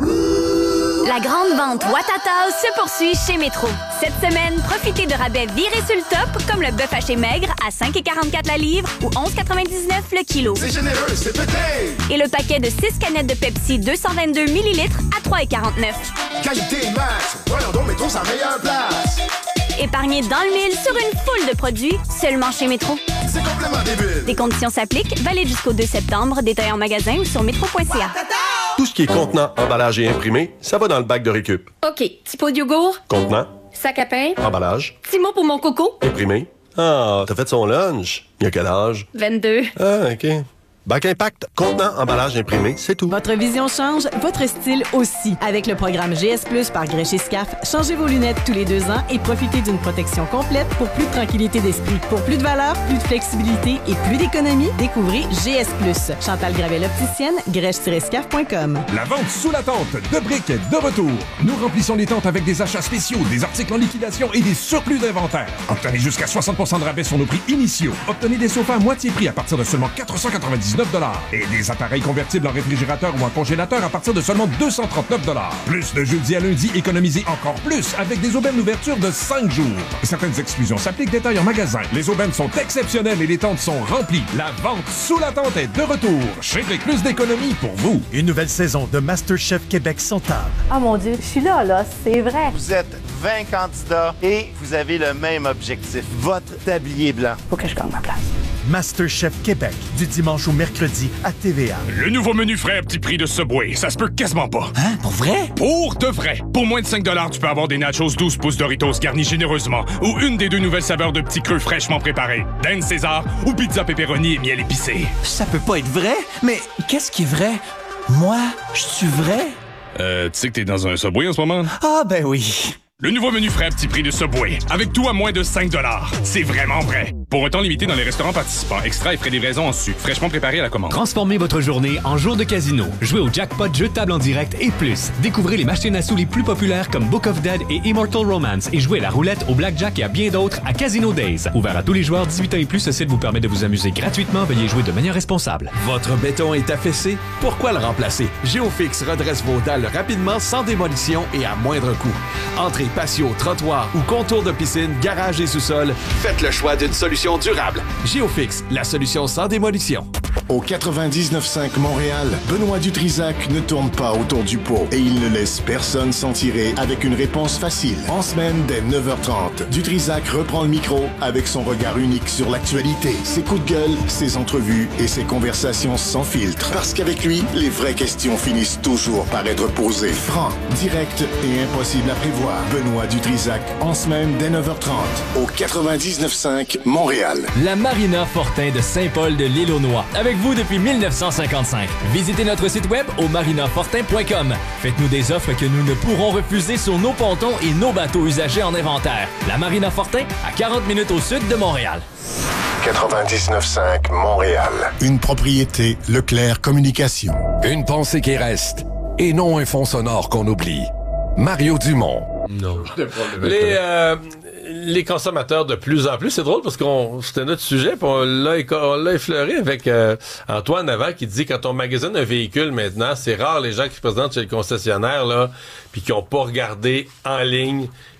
[SPEAKER 22] La grande vente Ouattatao se poursuit chez Métro. Cette semaine, profitez de rabais virés sur le top, comme le bœuf haché maigre à cinq virgule quarante-quatre la livre ou onze virgule quatre-vingt-dix-neuf le kilo.
[SPEAKER 23] C'est généreux, c'est pété!
[SPEAKER 22] Et le paquet de six canettes de Pepsi deux cent vingt-deux millilitres à trois virgule quarante-neuf.
[SPEAKER 23] Qualité max! Voyons donc, Métro, sa meilleure place!
[SPEAKER 22] Épargnez dans le mille sur une foule de produits, seulement chez Métro.
[SPEAKER 23] C'est complètement débile!
[SPEAKER 22] Des conditions s'appliquent, valide jusqu'au deux septembre, détail en magasin ou sur métro point c a.
[SPEAKER 15] Tout ce qui est contenant, emballage et imprimé, ça va dans le bac de récup.
[SPEAKER 16] OK. Petit pot de yogourt,
[SPEAKER 15] Contenant,
[SPEAKER 16] sac à pain,
[SPEAKER 15] emballage,
[SPEAKER 16] petit mot pour mon coco,
[SPEAKER 15] imprimé. Ah, t'as fait son lunch. Il y a quel âge?
[SPEAKER 16] vingt-deux.
[SPEAKER 15] Ah, OK. Bac Impact, contenant, emballage, imprimé, c'est tout.
[SPEAKER 24] Votre vision change, votre style aussi. Avec le programme G S plus par Grèche et Scaf, changez vos lunettes tous les deux ans et profitez d'une protection complète pour plus de tranquillité d'esprit. Pour plus de valeur, plus de flexibilité et plus d'économie, découvrez G S plus. Chantal Gravel opticienne, grèche tiret scaf point com.
[SPEAKER 25] La vente sous la tente de briques est de retour. Nous remplissons les tentes avec des achats spéciaux, des articles en liquidation et des surplus d'inventaire. Obtenez jusqu'à soixante pour cent de rabais sur nos prix initiaux. Obtenez des sofas à moitié prix à partir de seulement quatre cent quatre-vingt-dix-neuf dollars et des appareils convertibles en réfrigérateur ou en congélateur à partir de seulement deux cent trente-neuf dollars. Plus de jeudi à lundi, économisez encore plus avec des aubaines d'ouverture de cinq jours. Certaines exclusions s'appliquent, détail en magasin. Les aubaines sont exceptionnelles et les tentes sont remplies. La vente sous la tente est de retour. Chez Brick, plus d'économie pour vous.
[SPEAKER 26] Une nouvelle saison de MasterChef Québec s'entame.
[SPEAKER 27] Ah mon Dieu, je suis là, là, c'est vrai.
[SPEAKER 28] Vous êtes vingt candidats et vous avez le même objectif, votre tablier blanc.
[SPEAKER 27] Faut que je gagne ma place.
[SPEAKER 26] MasterChef Québec, du dimanche au mercredi à T V A.
[SPEAKER 29] Le nouveau menu frais à petit prix de Subway, ça se peut quasiment pas.
[SPEAKER 26] Hein? Pour vrai?
[SPEAKER 29] Pour de vrai. Pour moins de cinq dollars, tu peux avoir des nachos douze pouces Doritos garnis généreusement ou une des deux nouvelles saveurs de petits creux fraîchement préparés. Dinde César ou pizza pepperoni et miel épicé.
[SPEAKER 26] Ça peut pas être vrai? Mais qu'est-ce qui est vrai? Moi, je suis vrai?
[SPEAKER 29] Euh, tu sais que t'es dans un Subway en ce moment?
[SPEAKER 26] Ah ben oui.
[SPEAKER 29] Le nouveau menu frais à petit prix de Subway, avec tout à moins de cinq dollars. C'est vraiment vrai. Pour un temps limité dans les restaurants participants, extra et frais de livraison en sucre, fraîchement préparé à la commande.
[SPEAKER 17] Transformez votre journée en jour de casino. Jouez au jackpot jeu de table en direct et plus. Découvrez les machines à sous les plus populaires comme Book of Dead et Immortal Romance et jouez à la roulette, au blackjack et à bien d'autres à Casino Days. Ouvert à tous les joueurs dix-huit ans et plus, ce site vous permet de vous amuser gratuitement. Veuillez jouer de manière responsable.
[SPEAKER 30] Votre béton est affaissé? Pourquoi le remplacer? Géofix redresse vos dalles rapidement, sans démolition et à moindre coût. Entrée, patio, trottoir ou contour de piscine, garage et sous-sol, faites le choix d'une solution durable. Géofix, la solution sans démolition.
[SPEAKER 6] Au quatre-vingt-dix-neuf cinq Montréal, Benoît Dutrisac ne tourne pas autour du pot et il ne laisse personne s'en tirer avec une réponse facile. En semaine, dès neuf heures trente, Dutrisac reprend le micro avec son regard unique sur l'actualité, ses coups de gueule, ses entrevues et ses conversations sans filtre. Parce qu'avec lui, les vraies questions finissent toujours par être posées. Franc, direct et impossible à prévoir. Benoît Dutrisac, en semaine, dès neuf heures trente, au quatre-vingt-dix-neuf cinq Montréal.
[SPEAKER 13] La Marina Fortin de Saint-Paul de l'Île-aux-Noix. Avec vous depuis mille neuf cent cinquante-cinq. Visitez notre site web au marina fortin point com. Faites-nous des offres que nous ne pourrons refuser sur nos pontons et nos bateaux usagés en inventaire. La Marina Fortin, à quarante minutes au sud de Montréal.
[SPEAKER 6] quatre-vingt-dix-neuf cinq Montréal. Une propriété Leclerc Communication.
[SPEAKER 4] Une pensée qui reste, et non un fond sonore qu'on oublie. Mario Dumont.
[SPEAKER 2] Non. Les, euh, les consommateurs de plus en plus, c'est drôle parce qu'on c'était notre sujet, puis on l'a, on l'a effleuré avec euh, Antoine avant qui dit quand on magasine un véhicule maintenant, c'est rare les gens qui se présentent chez le concessionnaire là, puis qui n'ont pas regardé en ligne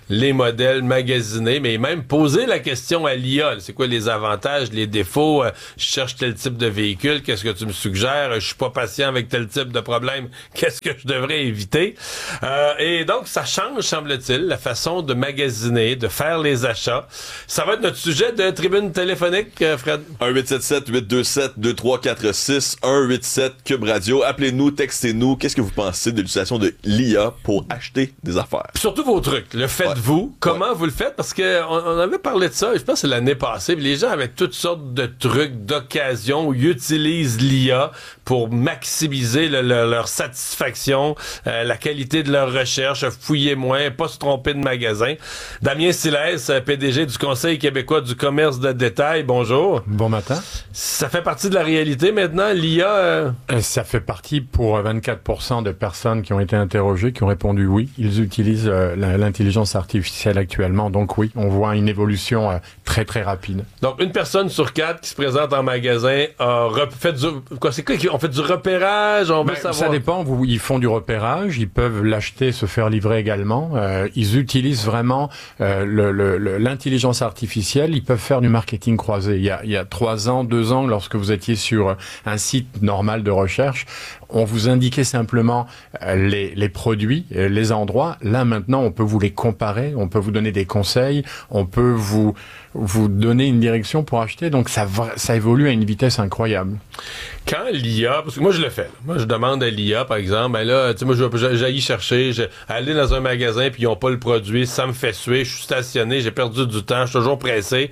[SPEAKER 2] les modèles magasinés, mais même poser la question à l'I A. C'est quoi les avantages, les défauts? Euh, je cherche tel type de véhicule, qu'est-ce que tu me suggères? Je suis pas patient avec tel type de problème, qu'est-ce que je devrais éviter? Euh, et donc, ça change, semble-t-il, la façon de magasiner, de faire les achats. Ça va être notre sujet de tribune téléphonique, euh, Fred?
[SPEAKER 1] un huit sept sept huit deux sept deux trois quatre six, un huit sept Cube Radio. Appelez-nous, textez-nous. Qu'est-ce que vous pensez de l'utilisation de l'I A pour acheter des affaires?
[SPEAKER 2] Puis surtout vos trucs. Le faites-vous. Ouais. Comment ouais. vous le faites? Parce que on, on avait parlé de ça, je pense que c'est l'année passée. Les gens avaient toutes sortes de trucs, d'occasions où ils utilisent l'I A pour maximiser le, le, leur satisfaction, euh, la qualité de leur recherche, fouiller moins, pas se tromper de magasin. Damien Silès, P D G du Conseil québécois du commerce de détail. Bonjour.
[SPEAKER 5] Bon matin.
[SPEAKER 2] Ça fait partie de la réalité maintenant, l'I A? Euh...
[SPEAKER 5] Ça fait partie pour vingt-quatre pour cent de personnes qui ont été interrogées, qui ont répondu oui. Ils utilisent euh, l'intelligence artificielle actuellement. Donc oui, on voit une évolution euh, très très rapide.
[SPEAKER 2] Donc une personne sur quatre qui se présente en magasin a rep- fait du... Quoi, c'est quoi? On fait du repérage? On veut
[SPEAKER 5] ben,
[SPEAKER 2] savoir.
[SPEAKER 5] Ça dépend. Vous, ils font du repérage. Ils peuvent l'acheter, se faire livrer également. Euh, ils utilisent vraiment euh, le, le, le, l'intelligence artificielle. Ils peuvent faire du marketing croisé. Il y a, il y a trois ans, deux ans, lorsque vous étiez sur un site normal de recherche, on vous indiquait simplement les, les produits, les endroits. Là, maintenant, on peut vous les comparer, on peut vous donner des conseils, on peut vous, vous donner une direction pour acheter. Donc, ça, ça évolue à une vitesse incroyable.
[SPEAKER 2] Quand l'I A, parce que moi, je le fais. Moi, je demande à l'I A, par exemple, ben là, tu sais, moi, je, j'aille chercher, j'ai, aller dans un magasin, puis ils n'ont pas le produit, ça me fait suer, je suis stationné, j'ai perdu du temps, je suis toujours pressé.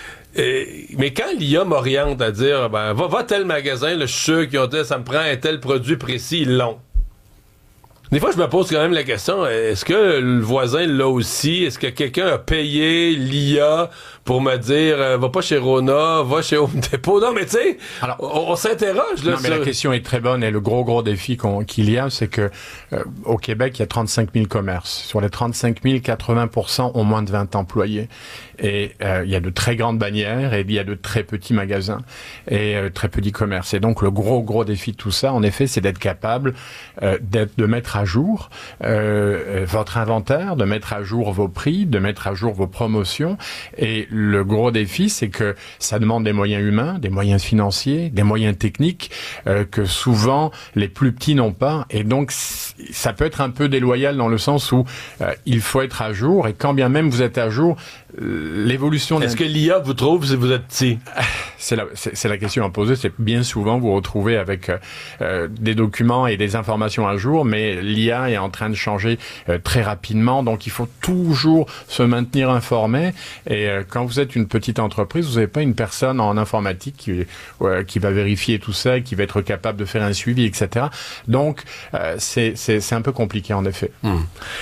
[SPEAKER 2] Et, mais quand l'I A m'oriente à dire, ben, va, va tel magasin, là, je suis sûr qu'ils ont dit, ça me prend un tel produit précis, ils l'ont. Des fois, je me pose quand même la question, est-ce que le voisin l'a aussi? Est-ce que quelqu'un a payé l'I A pour me dire, euh, va pas chez Rona, va chez Home Depot? Non, mais tu sais, on, on s'interroge. Là,
[SPEAKER 5] non, mais sur... la question est très bonne et le gros, gros défi qu'on, qu'il y a, c'est que euh, au Québec, il y a trente-cinq mille commerces. Sur les trente-cinq mille, quatre-vingts pour cent ont moins de vingt employés. Et euh, il y a de très grandes bannières et il y a de très petits magasins et euh, très petits commerces. Et donc, le gros, gros défi de tout ça, en effet, c'est d'être capable euh, d'être, de mettre à jour euh, votre inventaire, de mettre à jour vos prix, de mettre à jour vos promotions. Et le gros défi, c'est que ça demande des moyens humains, des moyens financiers, des moyens techniques euh, que souvent les plus petits n'ont pas. Et donc, ça peut être un peu déloyal dans le sens où euh, il faut être à jour. Et quand bien même vous êtes à jour, l'évolution...
[SPEAKER 2] Est-ce que l'I A vous trouve si vous êtes petit?
[SPEAKER 5] C'est la, c'est, c'est la question à poser. C'est bien souvent vous retrouvez avec euh, des documents et des informations à jour, mais l'I A est en train de changer euh, très rapidement. Donc, il faut toujours se maintenir informé. Et euh, quand vous êtes une petite entreprise, vous n'avez pas une personne en informatique qui, euh, qui va vérifier tout ça, qui va être capable de faire un suivi, et cetera. Donc, euh, c'est, c'est, c'est un peu compliqué, en effet.
[SPEAKER 2] Mmh.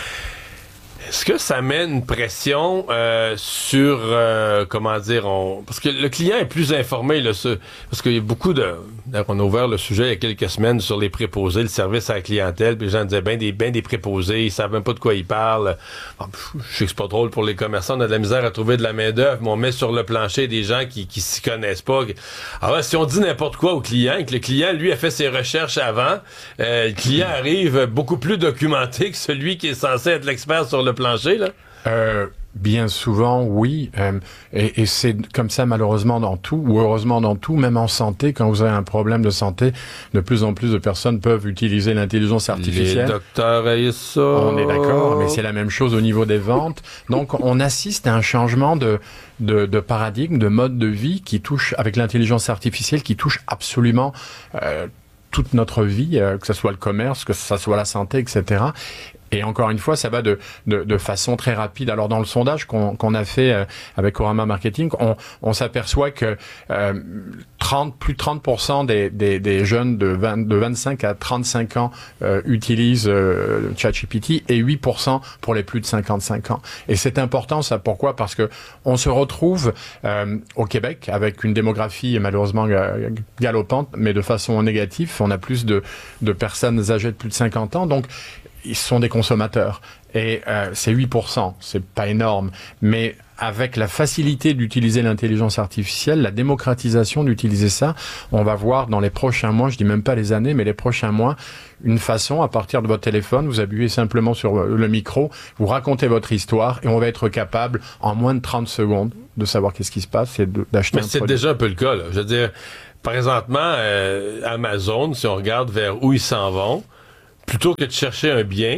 [SPEAKER 2] Est-ce que ça met une pression euh, sur, euh, comment dire, on... parce que le client est plus informé, là, ce... parce qu'il y a beaucoup de... On a ouvert le sujet il y a quelques semaines sur les préposés, le service à la clientèle, puis les gens disaient, ben des, ben des préposés, ils savent même pas de quoi ils parlent. Bon, je sais que c'est pas drôle pour les commerçants, on a de la misère à trouver de la main-d'œuvre, mais on met sur le plancher des gens qui, qui s'y connaissent pas. Alors là, si on dit n'importe quoi au client, et que le client, lui, a fait ses recherches avant, euh, le client arrive beaucoup plus documenté que celui qui est censé être l'expert sur le plancher, là?
[SPEAKER 5] Euh, bien souvent, oui. Euh, et, et c'est comme ça, malheureusement, dans tout, ou heureusement dans tout, même en santé, quand vous avez un problème de santé, de plus en plus de personnes peuvent utiliser l'intelligence artificielle.
[SPEAKER 2] Les docteurs aient ça.
[SPEAKER 5] On est d'accord, mais c'est la même chose au niveau des ventes. Donc, on assiste à un changement de, de, de paradigme, de mode de vie qui touche, avec l'intelligence artificielle, qui touche absolument euh, toute notre vie, euh, que ce soit le commerce, que ce soit la santé, et cetera. Et encore une fois, ça va de, de, de façon très rapide. Alors, dans le sondage qu'on, qu'on a fait euh, avec Orama Marketing, on, on s'aperçoit que euh, trente, plus de trente pour cent des, des, des jeunes de, vingt, de vingt-cinq à trente-cinq ans euh, utilisent euh, ChatGPT et huit pour cent pour les plus de cinquante-cinq ans. Et c'est important, ça. Pourquoi? Parce que on se retrouve euh, au Québec avec une démographie malheureusement galopante, mais de façon négative. On a plus de, de personnes âgées de plus de cinquante ans. Donc, ils sont des consommateurs. Et euh, c'est huit pour cent, c'est pas énorme, mais avec la facilité d'utiliser l'intelligence artificielle, la démocratisation d'utiliser ça, on va voir dans les prochains mois, je dis même pas les années, mais les prochains mois, une façon, à partir de votre téléphone, vous appuyez simplement sur le micro, vous racontez votre histoire et on va être capable, en moins de trente secondes, de savoir qu'est-ce qui se passe et de, d'acheter
[SPEAKER 2] mais
[SPEAKER 5] un
[SPEAKER 2] c'est
[SPEAKER 5] produit.
[SPEAKER 2] déjà un peu le cas, là. Je veux dire, présentement, euh, Amazon, si on regarde vers où ils s'en vont, plutôt que de chercher un bien,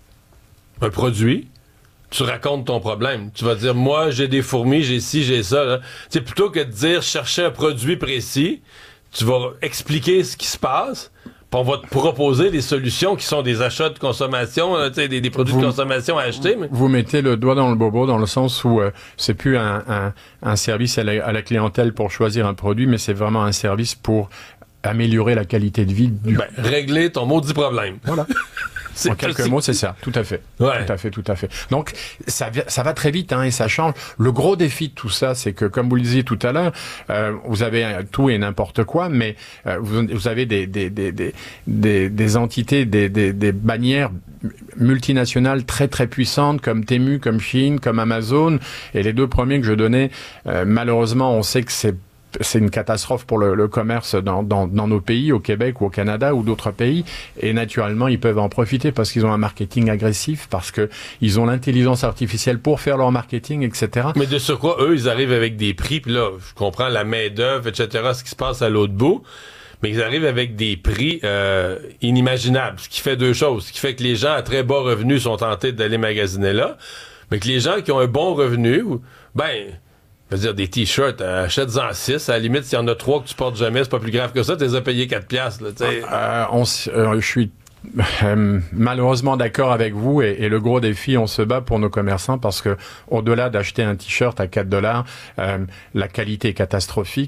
[SPEAKER 2] un produit, tu racontes ton problème. Tu vas dire, moi, j'ai des fourmis, j'ai ci, j'ai ça. Tu sais, plutôt que de dire, chercher un produit précis, tu vas expliquer ce qui se passe, puis on va te proposer des solutions qui sont des achats de consommation, là, tu sais, des, des produits
[SPEAKER 5] vous,
[SPEAKER 2] de consommation à acheter. Mais...
[SPEAKER 5] Vous mettez le doigt dans le bobo dans le sens où euh, c'est plus un, un, un service à la, à la clientèle pour choisir un produit, mais c'est vraiment un service pour améliorer la qualité de vie du...
[SPEAKER 2] Ben, régler ton maudit problème.
[SPEAKER 5] Voilà. C'est en quelques mots, c'est ça, tout à fait.
[SPEAKER 2] Ouais.
[SPEAKER 5] Tout à fait, tout à fait. Donc, ça, ça va très vite, hein, et ça change. Le gros défi de tout ça, c'est que, comme vous le disiez tout à l'heure, euh, vous avez tout et n'importe quoi, mais euh, vous, vous avez des, des, des, des, des, des entités, des, des, des bannières multinationales très très puissantes comme Temu, comme Shein, comme Amazon, et les deux premiers que je donnais, euh, malheureusement, on sait que c'est c'est une catastrophe pour le, le commerce dans, dans, dans nos pays, au Québec ou au Canada ou d'autres pays. Et naturellement, ils peuvent en profiter parce qu'ils ont un marketing agressif, parce que ils ont l'intelligence artificielle pour faire leur marketing, et cetera.
[SPEAKER 2] Mais de surcroît, eux, ils arrivent avec des prix. Puis là, je comprends la main-d'œuvre, et cetera, ce qui se passe à l'autre bout. Mais ils arrivent avec des prix euh, inimaginables. Ce qui fait deux choses. Ce qui fait que les gens à très bas revenus sont tentés d'aller magasiner là. Mais que les gens qui ont un bon revenu, ben... Je veux dire, des t-shirts, euh, achète-en six. À la limite, s'il y en a trois que tu portes jamais, c'est pas plus grave que ça. Tu les as payés quatre piastres, là, tu sais.
[SPEAKER 5] Euh, on s- euh, je suis euh, malheureusement d'accord avec vous et, et le gros défi, on se bat pour nos commerçants parce que au-delà d'acheter un t-shirt à quatre dollars, euh, la qualité est catastrophique.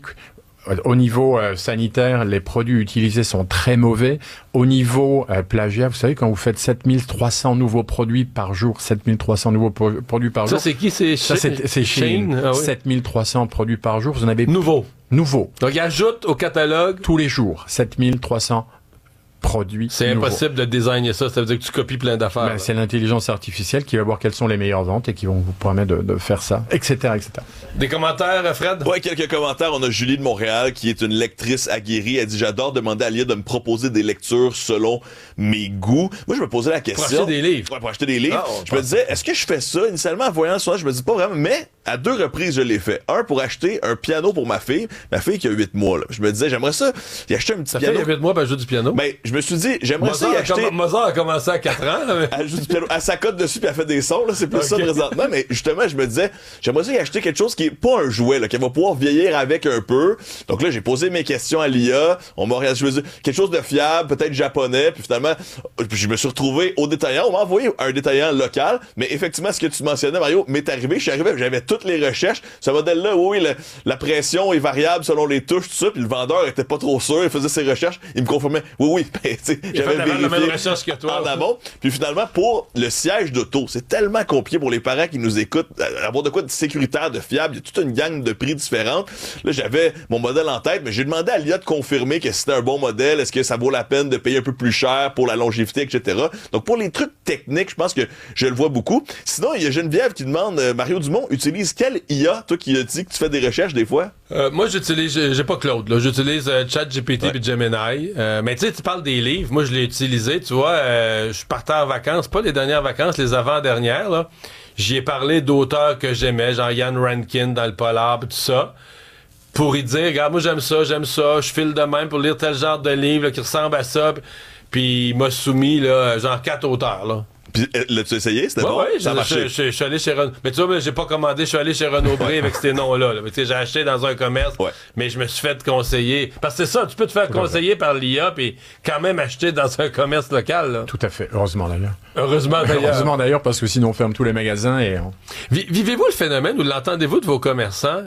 [SPEAKER 5] Au niveau euh, sanitaire, les produits utilisés sont très mauvais. Au niveau euh, plagiat, vous savez, quand vous faites sept mille trois cents nouveaux produits par jour, sept mille trois cents nouveaux pro- produits par
[SPEAKER 2] Ça,
[SPEAKER 5] jour.
[SPEAKER 2] c'est qui? C'est
[SPEAKER 5] Ça,
[SPEAKER 2] Shein?
[SPEAKER 5] c'est, c'est Shein.
[SPEAKER 2] Shein? Ah oui.
[SPEAKER 5] sept mille trois cents produits par jour. Vous en avez...
[SPEAKER 2] Nouveau.
[SPEAKER 5] Nouveau.
[SPEAKER 2] Donc, ils ajoutent au catalogue.
[SPEAKER 5] Tous les jours. sept mille trois cents produits
[SPEAKER 2] C'est
[SPEAKER 5] nouveaux.
[SPEAKER 2] impossible de designer ça. Ça veut dire que tu copies plein d'affaires.
[SPEAKER 5] Ben, c'est l'intelligence artificielle qui va voir quelles sont les meilleures ventes et qui vont vous permettre de, de faire ça, et cetera, et cetera.
[SPEAKER 2] Des commentaires, Fred?
[SPEAKER 1] Ouais, quelques commentaires. On a Julie de Montréal qui est une lectrice aguerrie. Elle dit, j'adore demander à Lia de me proposer des lectures selon mes goûts. Moi, je me posais la question.
[SPEAKER 2] Pour acheter des livres.
[SPEAKER 1] Ouais, pour acheter des livres.
[SPEAKER 2] Ah, on
[SPEAKER 1] je me disais, est-ce que je fais ça? Initialement, en voyant ça, je me dis pas vraiment, mais à deux reprises, je l'ai fait. Un, pour acheter un piano pour ma fille. Ma fille qui a huit mois, là. Je me disais, j'aimerais ça, y acheter un petit
[SPEAKER 2] Ça
[SPEAKER 1] piano.
[SPEAKER 2] fait il y a huit mois, ben, elle joue du piano.
[SPEAKER 1] Ben, je me suis dit, j'aimerais ça
[SPEAKER 2] Mozart,
[SPEAKER 1] y
[SPEAKER 2] a
[SPEAKER 1] acheter.
[SPEAKER 2] comm- Mozart a commencé à quatre ans. Là, mais...
[SPEAKER 1] Elle joue du piano. Elle s'accote dessus puis elle fait des sons, là. C'est plus ça
[SPEAKER 2] Ok.
[SPEAKER 1] présentement. Mais justement, je me disais, j'aimerais ça y acheter quelque chose qui est pas un jouet, là, qu'elle va pouvoir vieillir avec un peu. Donc là, j'ai posé mes questions à l'I A. On m'a choisi quelque chose de fiable, peut-être japonais. Puis finalement, je me suis retrouvé au détaillant. On m'a envoyé un détaillant local. Mais effectivement, ce que tu mentionnais, Mario, m'est arrivé. Je suis arrivé, j'avais toutes les recherches. Ce modèle-là, oui, le- la pression est variable selon les touches, tout ça. Puis le vendeur était pas trop sûr. Il faisait ses recherches. Il me confirmait, oui, oui. Ben, tu sais,
[SPEAKER 2] Il a
[SPEAKER 1] j'avais
[SPEAKER 2] fait la même
[SPEAKER 1] vérifié
[SPEAKER 2] recherche que toi.
[SPEAKER 1] en amont. Puis finalement, pour le siège d'auto, c'est tellement compliqué pour les parents qui nous écoutent, euh, avoir de quoi de sécuritaire, de fiable. Il y a toute une gang de prix différentes. Là, j'avais mon modèle en tête, mais j'ai demandé à l'I A de confirmer que c'était un bon modèle. Est-ce que ça vaut la peine de payer un peu plus cher pour la longévité, et cetera. Donc, pour les trucs techniques, je pense que je le vois beaucoup. Sinon, il y a Geneviève qui demande, euh, Mario Dumont, utilise quelle I A, toi qui as dit que tu fais des recherches des fois?
[SPEAKER 2] Euh, moi, j'utilise, j'ai, j'ai pas Claude, là. J'utilise euh, ChatGPT
[SPEAKER 1] Ouais.
[SPEAKER 2] puis Gemini. Euh, mais tu sais, tu parles des livres. Moi, je l'ai utilisé. Tu vois, euh, je partais en vacances, pas les dernières vacances, les avant-dernières, là. J'y ai parlé d'auteurs que j'aimais, genre Ian Rankin dans le polar, pis tout ça. Pour y dire, regarde, moi, j'aime ça, j'aime ça. Je file de même pour lire tel genre de livre là, qui ressemble à ça. Puis il m'a soumis, là, genre quatre auteurs, là.
[SPEAKER 1] Puis, euh, l'as-tu essayé? C'était
[SPEAKER 2] Ouais,
[SPEAKER 1] bon?
[SPEAKER 2] ouais,
[SPEAKER 1] ça a
[SPEAKER 2] je,
[SPEAKER 1] marché.
[SPEAKER 2] je, je, je suis allé chez Renaud. Mais tu vois, mais j'ai pas commandé, je suis allé chez Renaud Bré avec ces noms-là. Là. Mais tu sais, j'ai acheté dans un commerce,
[SPEAKER 1] Ouais.
[SPEAKER 2] mais je me suis fait conseiller. Parce que c'est ça, tu peux te faire conseiller par l'I A puis quand même acheter dans un commerce local. Là.
[SPEAKER 5] Tout à fait. Heureusement d'ailleurs.
[SPEAKER 2] Heureusement d'ailleurs.
[SPEAKER 5] Heureusement d'ailleurs parce que sinon on ferme tous les magasins et on...
[SPEAKER 2] Vi- Vivez-vous le phénomène ou l'entendez-vous de vos commerçants,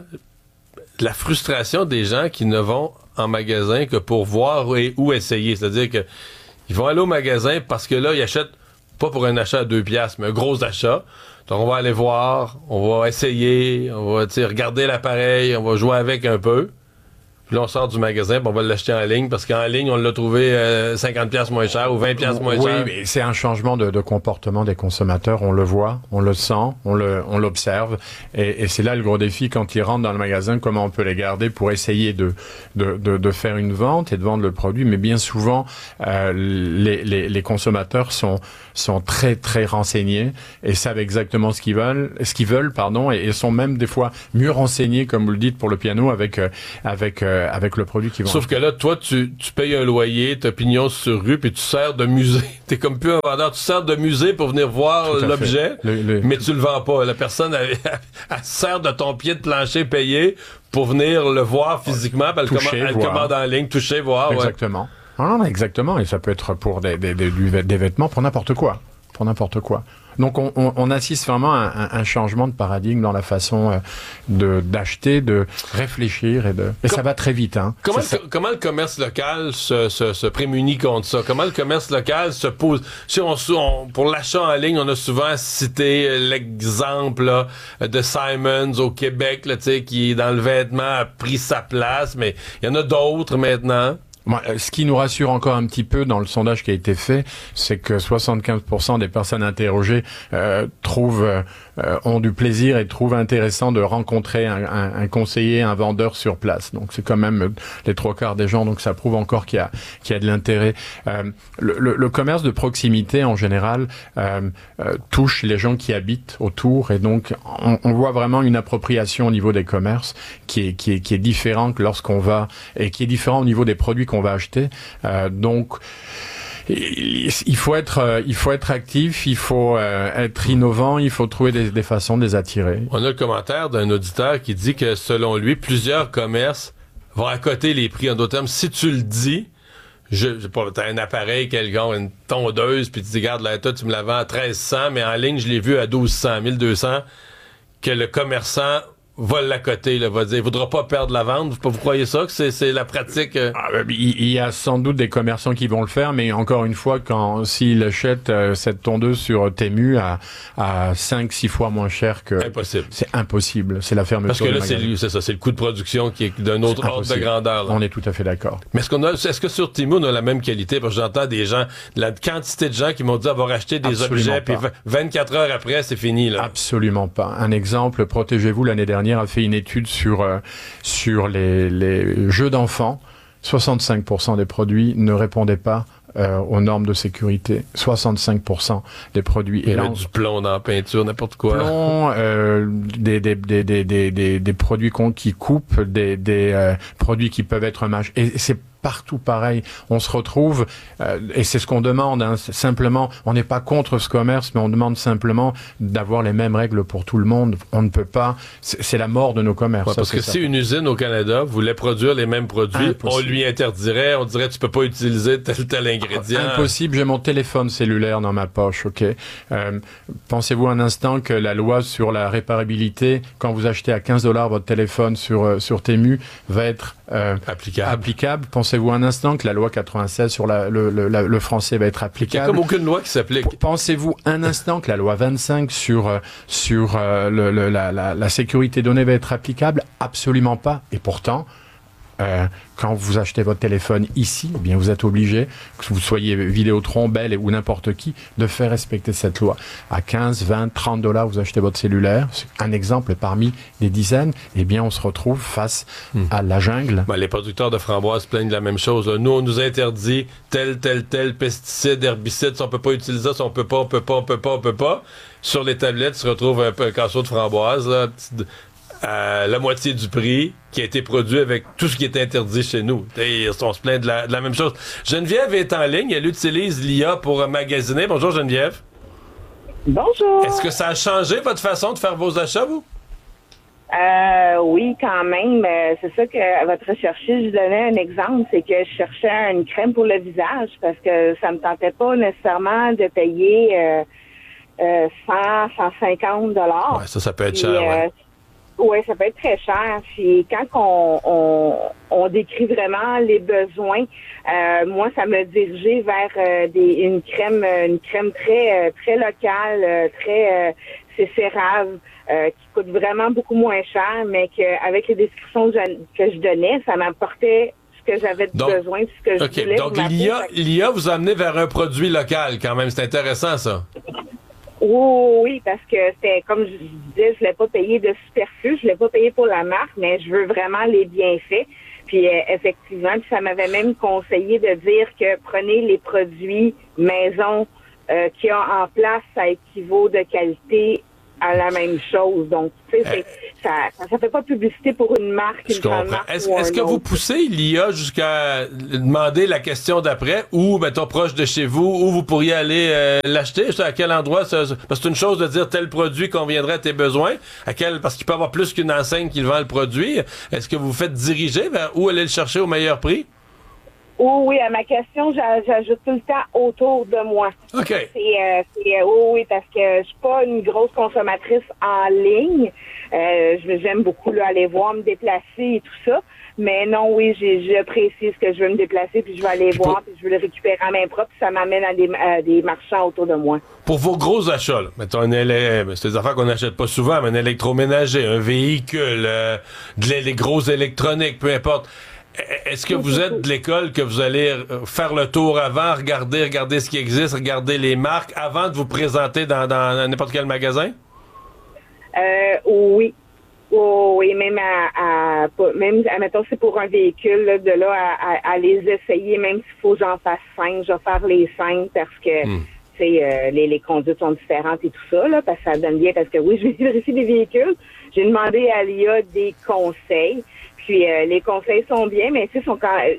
[SPEAKER 2] la frustration des gens qui ne vont en magasin que pour voir et où essayer? C'est-à-dire que ils vont aller au magasin parce que là, ils achètent pas pour un achat à deux piastres, mais un gros achat. Donc, on va aller voir, on va essayer, on va, tu sais, regarder l'appareil, on va jouer avec un peu. Puis là, on sort du magasin, puis on va l'acheter en ligne, parce qu'en ligne, on l'a trouvé euh, cinquante piastres moins cher ou vingt piastres moins
[SPEAKER 5] oui,
[SPEAKER 2] cher.
[SPEAKER 5] Oui, mais c'est un changement de, de comportement des consommateurs. On le voit, on le sent, on le, on l'observe. Et, et c'est là le gros défi quand ils rentrent dans le magasin, comment on peut les garder pour essayer de, de, de, de faire une vente et de vendre le produit. Mais bien souvent, euh, les, les, les consommateurs sont, sont très, très renseignés et savent exactement ce qu'ils veulent, ce qu'ils veulent, pardon, et, et sont même des fois mieux renseignés, comme vous le dites, pour le piano avec, euh, avec, euh, avec le produit qu'ils vont
[SPEAKER 2] Sauf
[SPEAKER 5] acheter.
[SPEAKER 2] que là, toi, tu, tu payes un loyer, t'as pignon sur rue, puis tu sers de musée. T'es comme plus un vendeur, tu sers de musée pour venir voir l'objet,
[SPEAKER 5] le, le,
[SPEAKER 2] mais tu le vends pas. La personne, elle, elle sert de ton pied de plancher payé pour venir le voir physiquement, puis elle,
[SPEAKER 5] toucher,
[SPEAKER 2] commande, elle
[SPEAKER 5] voir.
[SPEAKER 2] commande en ligne, toucher, voir.
[SPEAKER 5] Exactement. Ouais. Non, non, exactement. Et ça peut être pour des, des, des, des vêtements, pour n'importe quoi. Pour n'importe quoi. Donc on, on, on assiste vraiment à un, un changement de paradigme dans la façon euh, de d'acheter, de réfléchir et de et
[SPEAKER 2] Com-
[SPEAKER 5] ça va très vite. Hein.
[SPEAKER 2] Comment,
[SPEAKER 5] Ça,
[SPEAKER 2] le, comment le commerce local se, se, se prémunit contre ça? Comment le commerce local se pose? Si on, on, pour l'achat en ligne, on a souvent cité l'exemple là, de Simons au Québec, là, qui dans le vêtement a pris sa place, mais il y en a d'autres maintenant.
[SPEAKER 5] Moi, ce qui nous rassure encore un petit peu dans le sondage qui a été fait, c'est que soixante-quinze pour cent des personnes interrogées euh, trouvent euh, ont du plaisir et trouvent intéressant de rencontrer un, un, un conseiller, un vendeur sur place. Donc c'est quand même les trois quarts des gens, donc ça prouve encore qu'il y a qu'il y a de l'intérêt. Euh, le, le, le commerce de proximité en général euh, euh, touche les gens qui habitent autour et donc on, on voit vraiment une appropriation au niveau des commerces qui est qui est qui est différente que lorsqu'on va et qui est différent au niveau des produits qu'on va acheter. Euh, donc il faut être, il faut être actif, il faut euh, être innovant, il faut trouver des, des façons de les attirer.
[SPEAKER 2] On a le commentaire d'un auditeur qui dit que selon lui, plusieurs commerces vont accoter les prix. En d'autres termes, si tu le dis, je, je sais pas, t'as un appareil quelconque, une tondeuse, puis tu dis, regarde, là, toi, tu me la vends à treize cents, mais en ligne, je l'ai vu à douze cents, mille deux cents, que le commerçant va l'accoter, là, va dire, il voudra pas perdre la vente. Vous, vous croyez ça, que c'est, c'est la pratique? Euh...
[SPEAKER 5] Ah, ben, il, il y a sans doute des commerçants qui vont le faire, mais encore une fois, quand s'ils achètent euh, cette tondeuse sur Temu à, à cinq six fois moins cher que...
[SPEAKER 2] Impossible.
[SPEAKER 5] C'est impossible. C'est la fermeture.
[SPEAKER 2] Parce que là,
[SPEAKER 5] du
[SPEAKER 2] c'est,
[SPEAKER 5] magasin.
[SPEAKER 2] c'est ça, c'est le coût de production qui est d'un autre ordre de grandeur. Là.
[SPEAKER 5] On est tout à fait d'accord.
[SPEAKER 2] Mais est-ce qu'on a, est-ce que sur Temu, on a la même qualité? Parce que j'entends des gens, la quantité de gens qui m'ont dit avoir acheté des
[SPEAKER 5] Absolument
[SPEAKER 2] objets, puis vingt-quatre heures après, c'est fini, là.
[SPEAKER 5] Absolument pas. Un exemple, Protégez-vous, l'année dernière, a fait une étude sur, euh, sur les, les jeux d'enfants. soixante-cinq pour cent des produits ne répondaient pas euh, aux normes de sécurité. soixante-cinq pour cent des produits.
[SPEAKER 2] Il y avait du plomb dans la peinture, n'importe quoi.
[SPEAKER 5] Plomb, euh, des, des, des, des, des, des, des produits qui coupent, des, des euh, produits qui peuvent être mâchés. Et c'est partout pareil. On se retrouve, euh, et c'est ce qu'on demande, hein, simplement, on n'est pas contre ce commerce, mais on demande simplement d'avoir les mêmes règles pour tout le monde. On ne peut pas, c'est, c'est la mort de nos commerces.
[SPEAKER 2] Ouais,
[SPEAKER 5] ça,
[SPEAKER 2] parce que
[SPEAKER 5] ça.
[SPEAKER 2] si une usine au Canada voulait produire les mêmes produits, impossible. On lui interdirait, on dirait tu peux pas utiliser tel tel ingrédient.
[SPEAKER 5] Impossible, j'ai mon téléphone cellulaire dans ma poche, ok. Euh, pensez-vous un instant que la loi sur la réparabilité, quand vous achetez à quinze dollars votre téléphone sur, euh, sur Temu, va être euh,
[SPEAKER 2] applicable.
[SPEAKER 5] applicable. Pensez-vous un instant que la loi quatre-vingt-seize sur la, le, le, la, le français va être applicable?
[SPEAKER 2] Il n'y a comme aucune loi qui s'applique.
[SPEAKER 5] Pensez-vous un instant que la loi vingt-cinq sur, euh, sur euh, le, le, la, la, la sécurité donnée va être applicable? Absolument pas. Et pourtant, euh, quand vous achetez votre téléphone ici, eh bien vous êtes obligé, que vous soyez Vidéotron, Bell ou n'importe qui, de faire respecter cette loi. À quinze, vingt, trente dollars, vous achetez votre cellulaire. C'est un exemple parmi des dizaines. Eh bien, on se retrouve face hmm. à la jungle.
[SPEAKER 2] Ben, les producteurs de framboises plaignent de la même chose. Là. Nous, on nous interdit tel, tel, tel pesticide, herbicide. Si on peut pas utiliser ça, si on peut pas, on peut pas, on peut pas, on peut pas. Sur les tablettes, se retrouve un, un casseau de framboises, là, petit, à la moitié du prix, qui a été produit avec tout ce qui est interdit chez nous. Et on se plaint de la, de la même chose. Geneviève est en ligne, elle utilise l'I A pour magasiner. Bonjour Geneviève.
[SPEAKER 8] Bonjour.
[SPEAKER 2] Est-ce que ça a changé votre façon de faire vos achats, vous?
[SPEAKER 8] Euh, oui, quand même. C'est ça que votre recherchiste, je donnais un exemple, c'est que je cherchais une crème pour le visage parce que ça me tentait pas nécessairement de payer euh, euh, cent, cent cinquante dollars.
[SPEAKER 2] Ouais, ça, ça peut être Puis, cher, ouais. Euh,
[SPEAKER 8] Oui, ça peut être très cher. Puis quand on, on, on décrit vraiment les besoins, euh, moi, ça m'a dirigé vers euh, des, une crème, une crème très, très locale, très, c'est Cérave, euh, qui coûte vraiment beaucoup moins cher, mais qu'avec les descriptions que je, que je donnais, ça m'apportait ce que j'avais
[SPEAKER 2] donc,
[SPEAKER 8] besoin, ce que je
[SPEAKER 2] okay,
[SPEAKER 8] voulais.
[SPEAKER 2] Donc, l'I A, l'I A vous a amené vers un produit local, quand même. C'est intéressant, ça.
[SPEAKER 8] Oui, oui, parce que c'était, comme je disais, je voulais pas payer de superflu, je voulais pas payer pour la marque, mais je veux vraiment les bienfaits. Puis euh, effectivement, puis ça m'avait même conseillé de dire que prenez les produits maison euh, qu'il y a en place, ça équivaut de qualité à la même chose. Donc, tu sais, euh, ça, ça, ça fait pas publicité pour une marque.
[SPEAKER 2] Je
[SPEAKER 8] une
[SPEAKER 2] comprends.
[SPEAKER 8] marque
[SPEAKER 2] Est-ce,
[SPEAKER 8] ou
[SPEAKER 2] est-ce que
[SPEAKER 8] autre.
[SPEAKER 2] vous poussez l'I A jusqu'à demander la question d'après, ou, mettons, proche de chez vous, où vous pourriez aller euh, l'acheter? À quel endroit? Ça, parce que c'est une chose de dire tel produit conviendrait à tes besoins. À quel, parce qu'il peut y avoir plus qu'une enseigne qui vend le produit. Est-ce que vous vous faites diriger vers où aller le chercher au meilleur prix?
[SPEAKER 8] Oh, oui, à ma question, j'a- j'ajoute tout le temps autour de moi.
[SPEAKER 2] OK.
[SPEAKER 8] C'est, euh, c'est, euh, oh, oui, parce que je suis pas une grosse consommatrice en ligne. Euh, je- j'aime beaucoup là, aller voir, me déplacer et tout ça. Mais non, oui, j'ai, je précise que je veux me déplacer, puis je veux aller voir,
[SPEAKER 2] pour...
[SPEAKER 8] puis je veux le récupérer en main propre, puis ça m'amène à des, à des marchands autour de moi.
[SPEAKER 2] Pour vos gros achats, là, mettons un élé... c'est des affaires qu'on n'achète pas souvent, mais un électroménager, un véhicule, euh, de l'é- les gros électroniques, peu importe. Est-ce que vous êtes de l'école que vous allez faire le tour avant, regarder, regarder ce qui existe, regarder les marques avant de vous présenter dans, dans n'importe quel magasin?
[SPEAKER 8] Euh, oui. Oh, oui, même à, à pas- même, admettons, c'est pour un véhicule, là, de là à, à, à les essayer, même s'il faut que j'en fasse cinq, je vais faire les cinq parce que,
[SPEAKER 2] Mm.
[SPEAKER 8] tu sais, euh, les, les conduites sont différentes et tout ça, là, parce que ça donne bien, parce que oui, je vais vérifier des véhicules. J'ai demandé à l'I A des conseils, puis euh, les conseils sont bien, mais tu sais, sont quand, euh,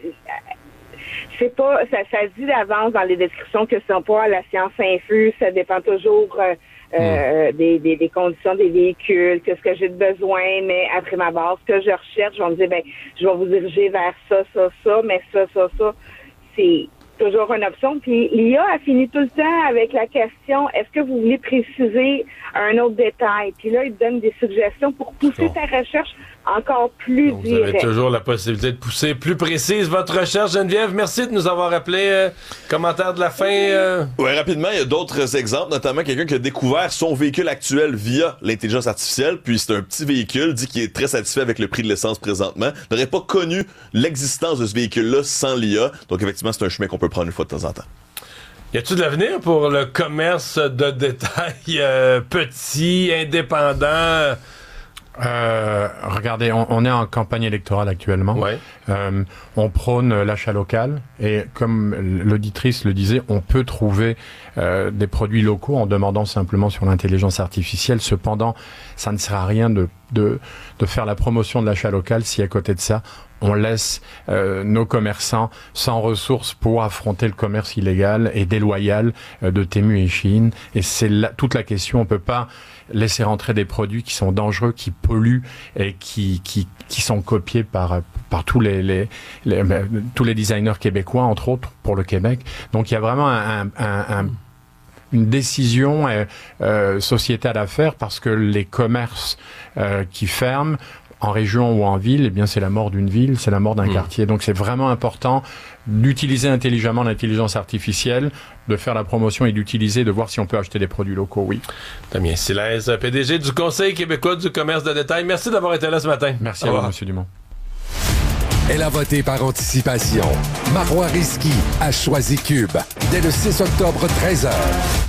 [SPEAKER 8] c'est pas, ça, ça dit d'avance dans les descriptions que c'est pas à la science infuse, ça dépend toujours, euh, Euh, des, des, des conditions des véhicules, que ce que j'ai de besoin, mais après ma base, ce que je recherche, je vais me dire, ben, je vais vous diriger vers ça, ça, ça, mais ça, ça, ça, c'est toujours une option. Puis l'I A a fini tout le temps avec la question, est-ce que vous voulez préciser un autre détail? Puis là, il te donne des suggestions pour pousser ta recherche encore plus
[SPEAKER 2] Donc, vous avez
[SPEAKER 8] directe.
[SPEAKER 2] toujours la possibilité de pousser plus précise votre recherche. Geneviève, merci de nous avoir appelé. Euh, commentaire de la fin. Euh...
[SPEAKER 1] Ouais, rapidement, il y a d'autres exemples, notamment quelqu'un qui a découvert son véhicule actuel via l'intelligence artificielle, puis c'est un petit véhicule, dit qu'il est très satisfait avec le prix de l'essence présentement, n'aurait pas connu l'existence de ce véhicule-là sans l'I A, donc effectivement, c'est un chemin qu'on peut prendre une fois de temps en temps.
[SPEAKER 2] Y a-t-il de l'avenir pour le commerce de détail euh, petit, indépendant?
[SPEAKER 5] Euh, regardez, on, on est en campagne électorale actuellement.
[SPEAKER 2] Ouais.
[SPEAKER 5] Euh, on prône l'achat local et comme l'auditrice le disait, on peut trouver euh, des produits locaux en demandant simplement sur l'intelligence artificielle. Cependant, ça ne sert à rien de, de, de faire la promotion de l'achat local si à côté de ça, on laisse euh, nos commerçants sans ressources pour affronter le commerce illégal et déloyal euh, de Temu et Chine. Et c'est là, toute la question. On peut pas laisser rentrer des produits qui sont dangereux, qui polluent et qui qui, qui sont copiés par par tous les, les, les tous les designers québécois, entre autres pour le Québec. Donc il y a vraiment un, un, un une décision euh, euh, sociétale à faire parce que les commerces euh, qui ferment en région ou en ville, eh bien, c'est la mort d'une ville, c'est la mort d'un mmh. quartier. Donc, c'est vraiment important d'utiliser intelligemment l'intelligence artificielle, de faire la promotion et d'utiliser, de voir si on peut acheter des produits locaux, oui.
[SPEAKER 2] Damien Silès, P D G du Conseil québécois du commerce de détail. Merci d'avoir été là ce matin.
[SPEAKER 5] Merci à vous, M. Dumont.
[SPEAKER 4] Elle a voté par anticipation. Marois Risky a choisi Cube. Dès le six octobre, treize heures.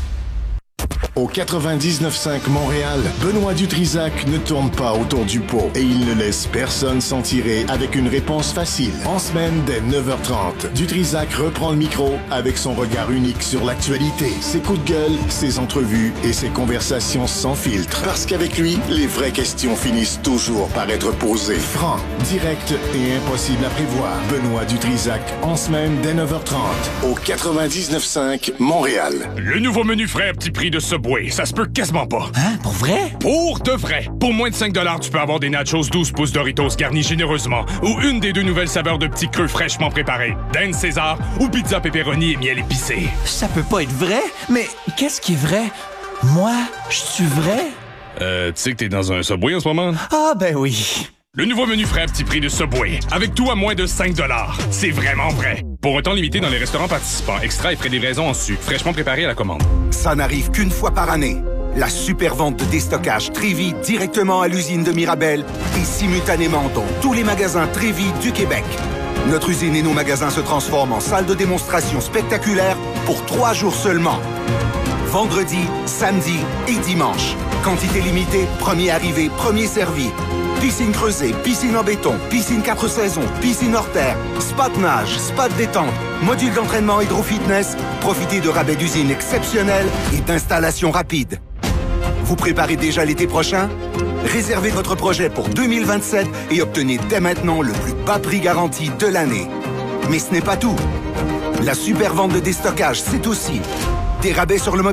[SPEAKER 6] Au quatre-vingt-dix-neuf cinq Montréal, Benoît Dutrisac ne tourne pas autour du pot et il ne laisse personne s'en tirer avec une réponse facile. En semaine, dès neuf heures trente, Dutrisac reprend le micro avec son regard unique sur l'actualité, ses coups de gueule, ses entrevues et ses conversations sans filtre. Parce qu'avec lui, les vraies questions finissent toujours par être posées. Franc, direct et impossible à prévoir. Benoît Dutrisac, en semaine, dès neuf heures trente, au quatre-vingt-dix-neuf cinq Montréal.
[SPEAKER 29] Le nouveau menu frais à petit prix de Subway, ça se peut quasiment pas.
[SPEAKER 26] Hein? Pour vrai?
[SPEAKER 29] Pour de vrai. Pour moins de cinq dollars, tu peux avoir des nachos douze pouces Doritos garnis généreusement ou une des deux nouvelles saveurs de petits creux fraîchement préparés. Dan César ou pizza pepperoni et miel épicé.
[SPEAKER 26] Ça peut pas être vrai? Mais qu'est-ce qui est vrai? Moi, je suis vrai?
[SPEAKER 29] Euh, tu sais que t'es dans un Subway en ce moment?
[SPEAKER 26] Ah, ben oui.
[SPEAKER 29] Le nouveau menu frais à petit prix de Subway, avec tout à moins de cinq dollars. C'est vraiment vrai. Pour un temps limité dans les restaurants participants, extra et frais de livraison en su, fraîchement préparé à la commande.
[SPEAKER 23] Ça n'arrive qu'une fois par année.
[SPEAKER 3] La super vente de déstockage Trévis directement à l'usine de Mirabel et simultanément dans tous les magasins Trévis du Québec. Notre usine et nos magasins se transforment en salle de démonstration spectaculaire pour trois jours seulement. Vendredi, samedi et dimanche. Quantité limitée, premier arrivé, premier servi. Piscine creusée, piscine en béton, piscine quatre saisons, piscine hors terre, spa de nage, spa de détente, module d'entraînement hydro-fitness. Profitez de rabais d'usine exceptionnels et d'installations rapides. Vous préparez déjà l'été prochain? Réservez votre projet pour deux mille vingt-sept et obtenez dès maintenant le plus bas prix garanti de l'année. Mais ce n'est pas tout. La super vente de déstockage, c'est aussi des rabais sur le mobilier.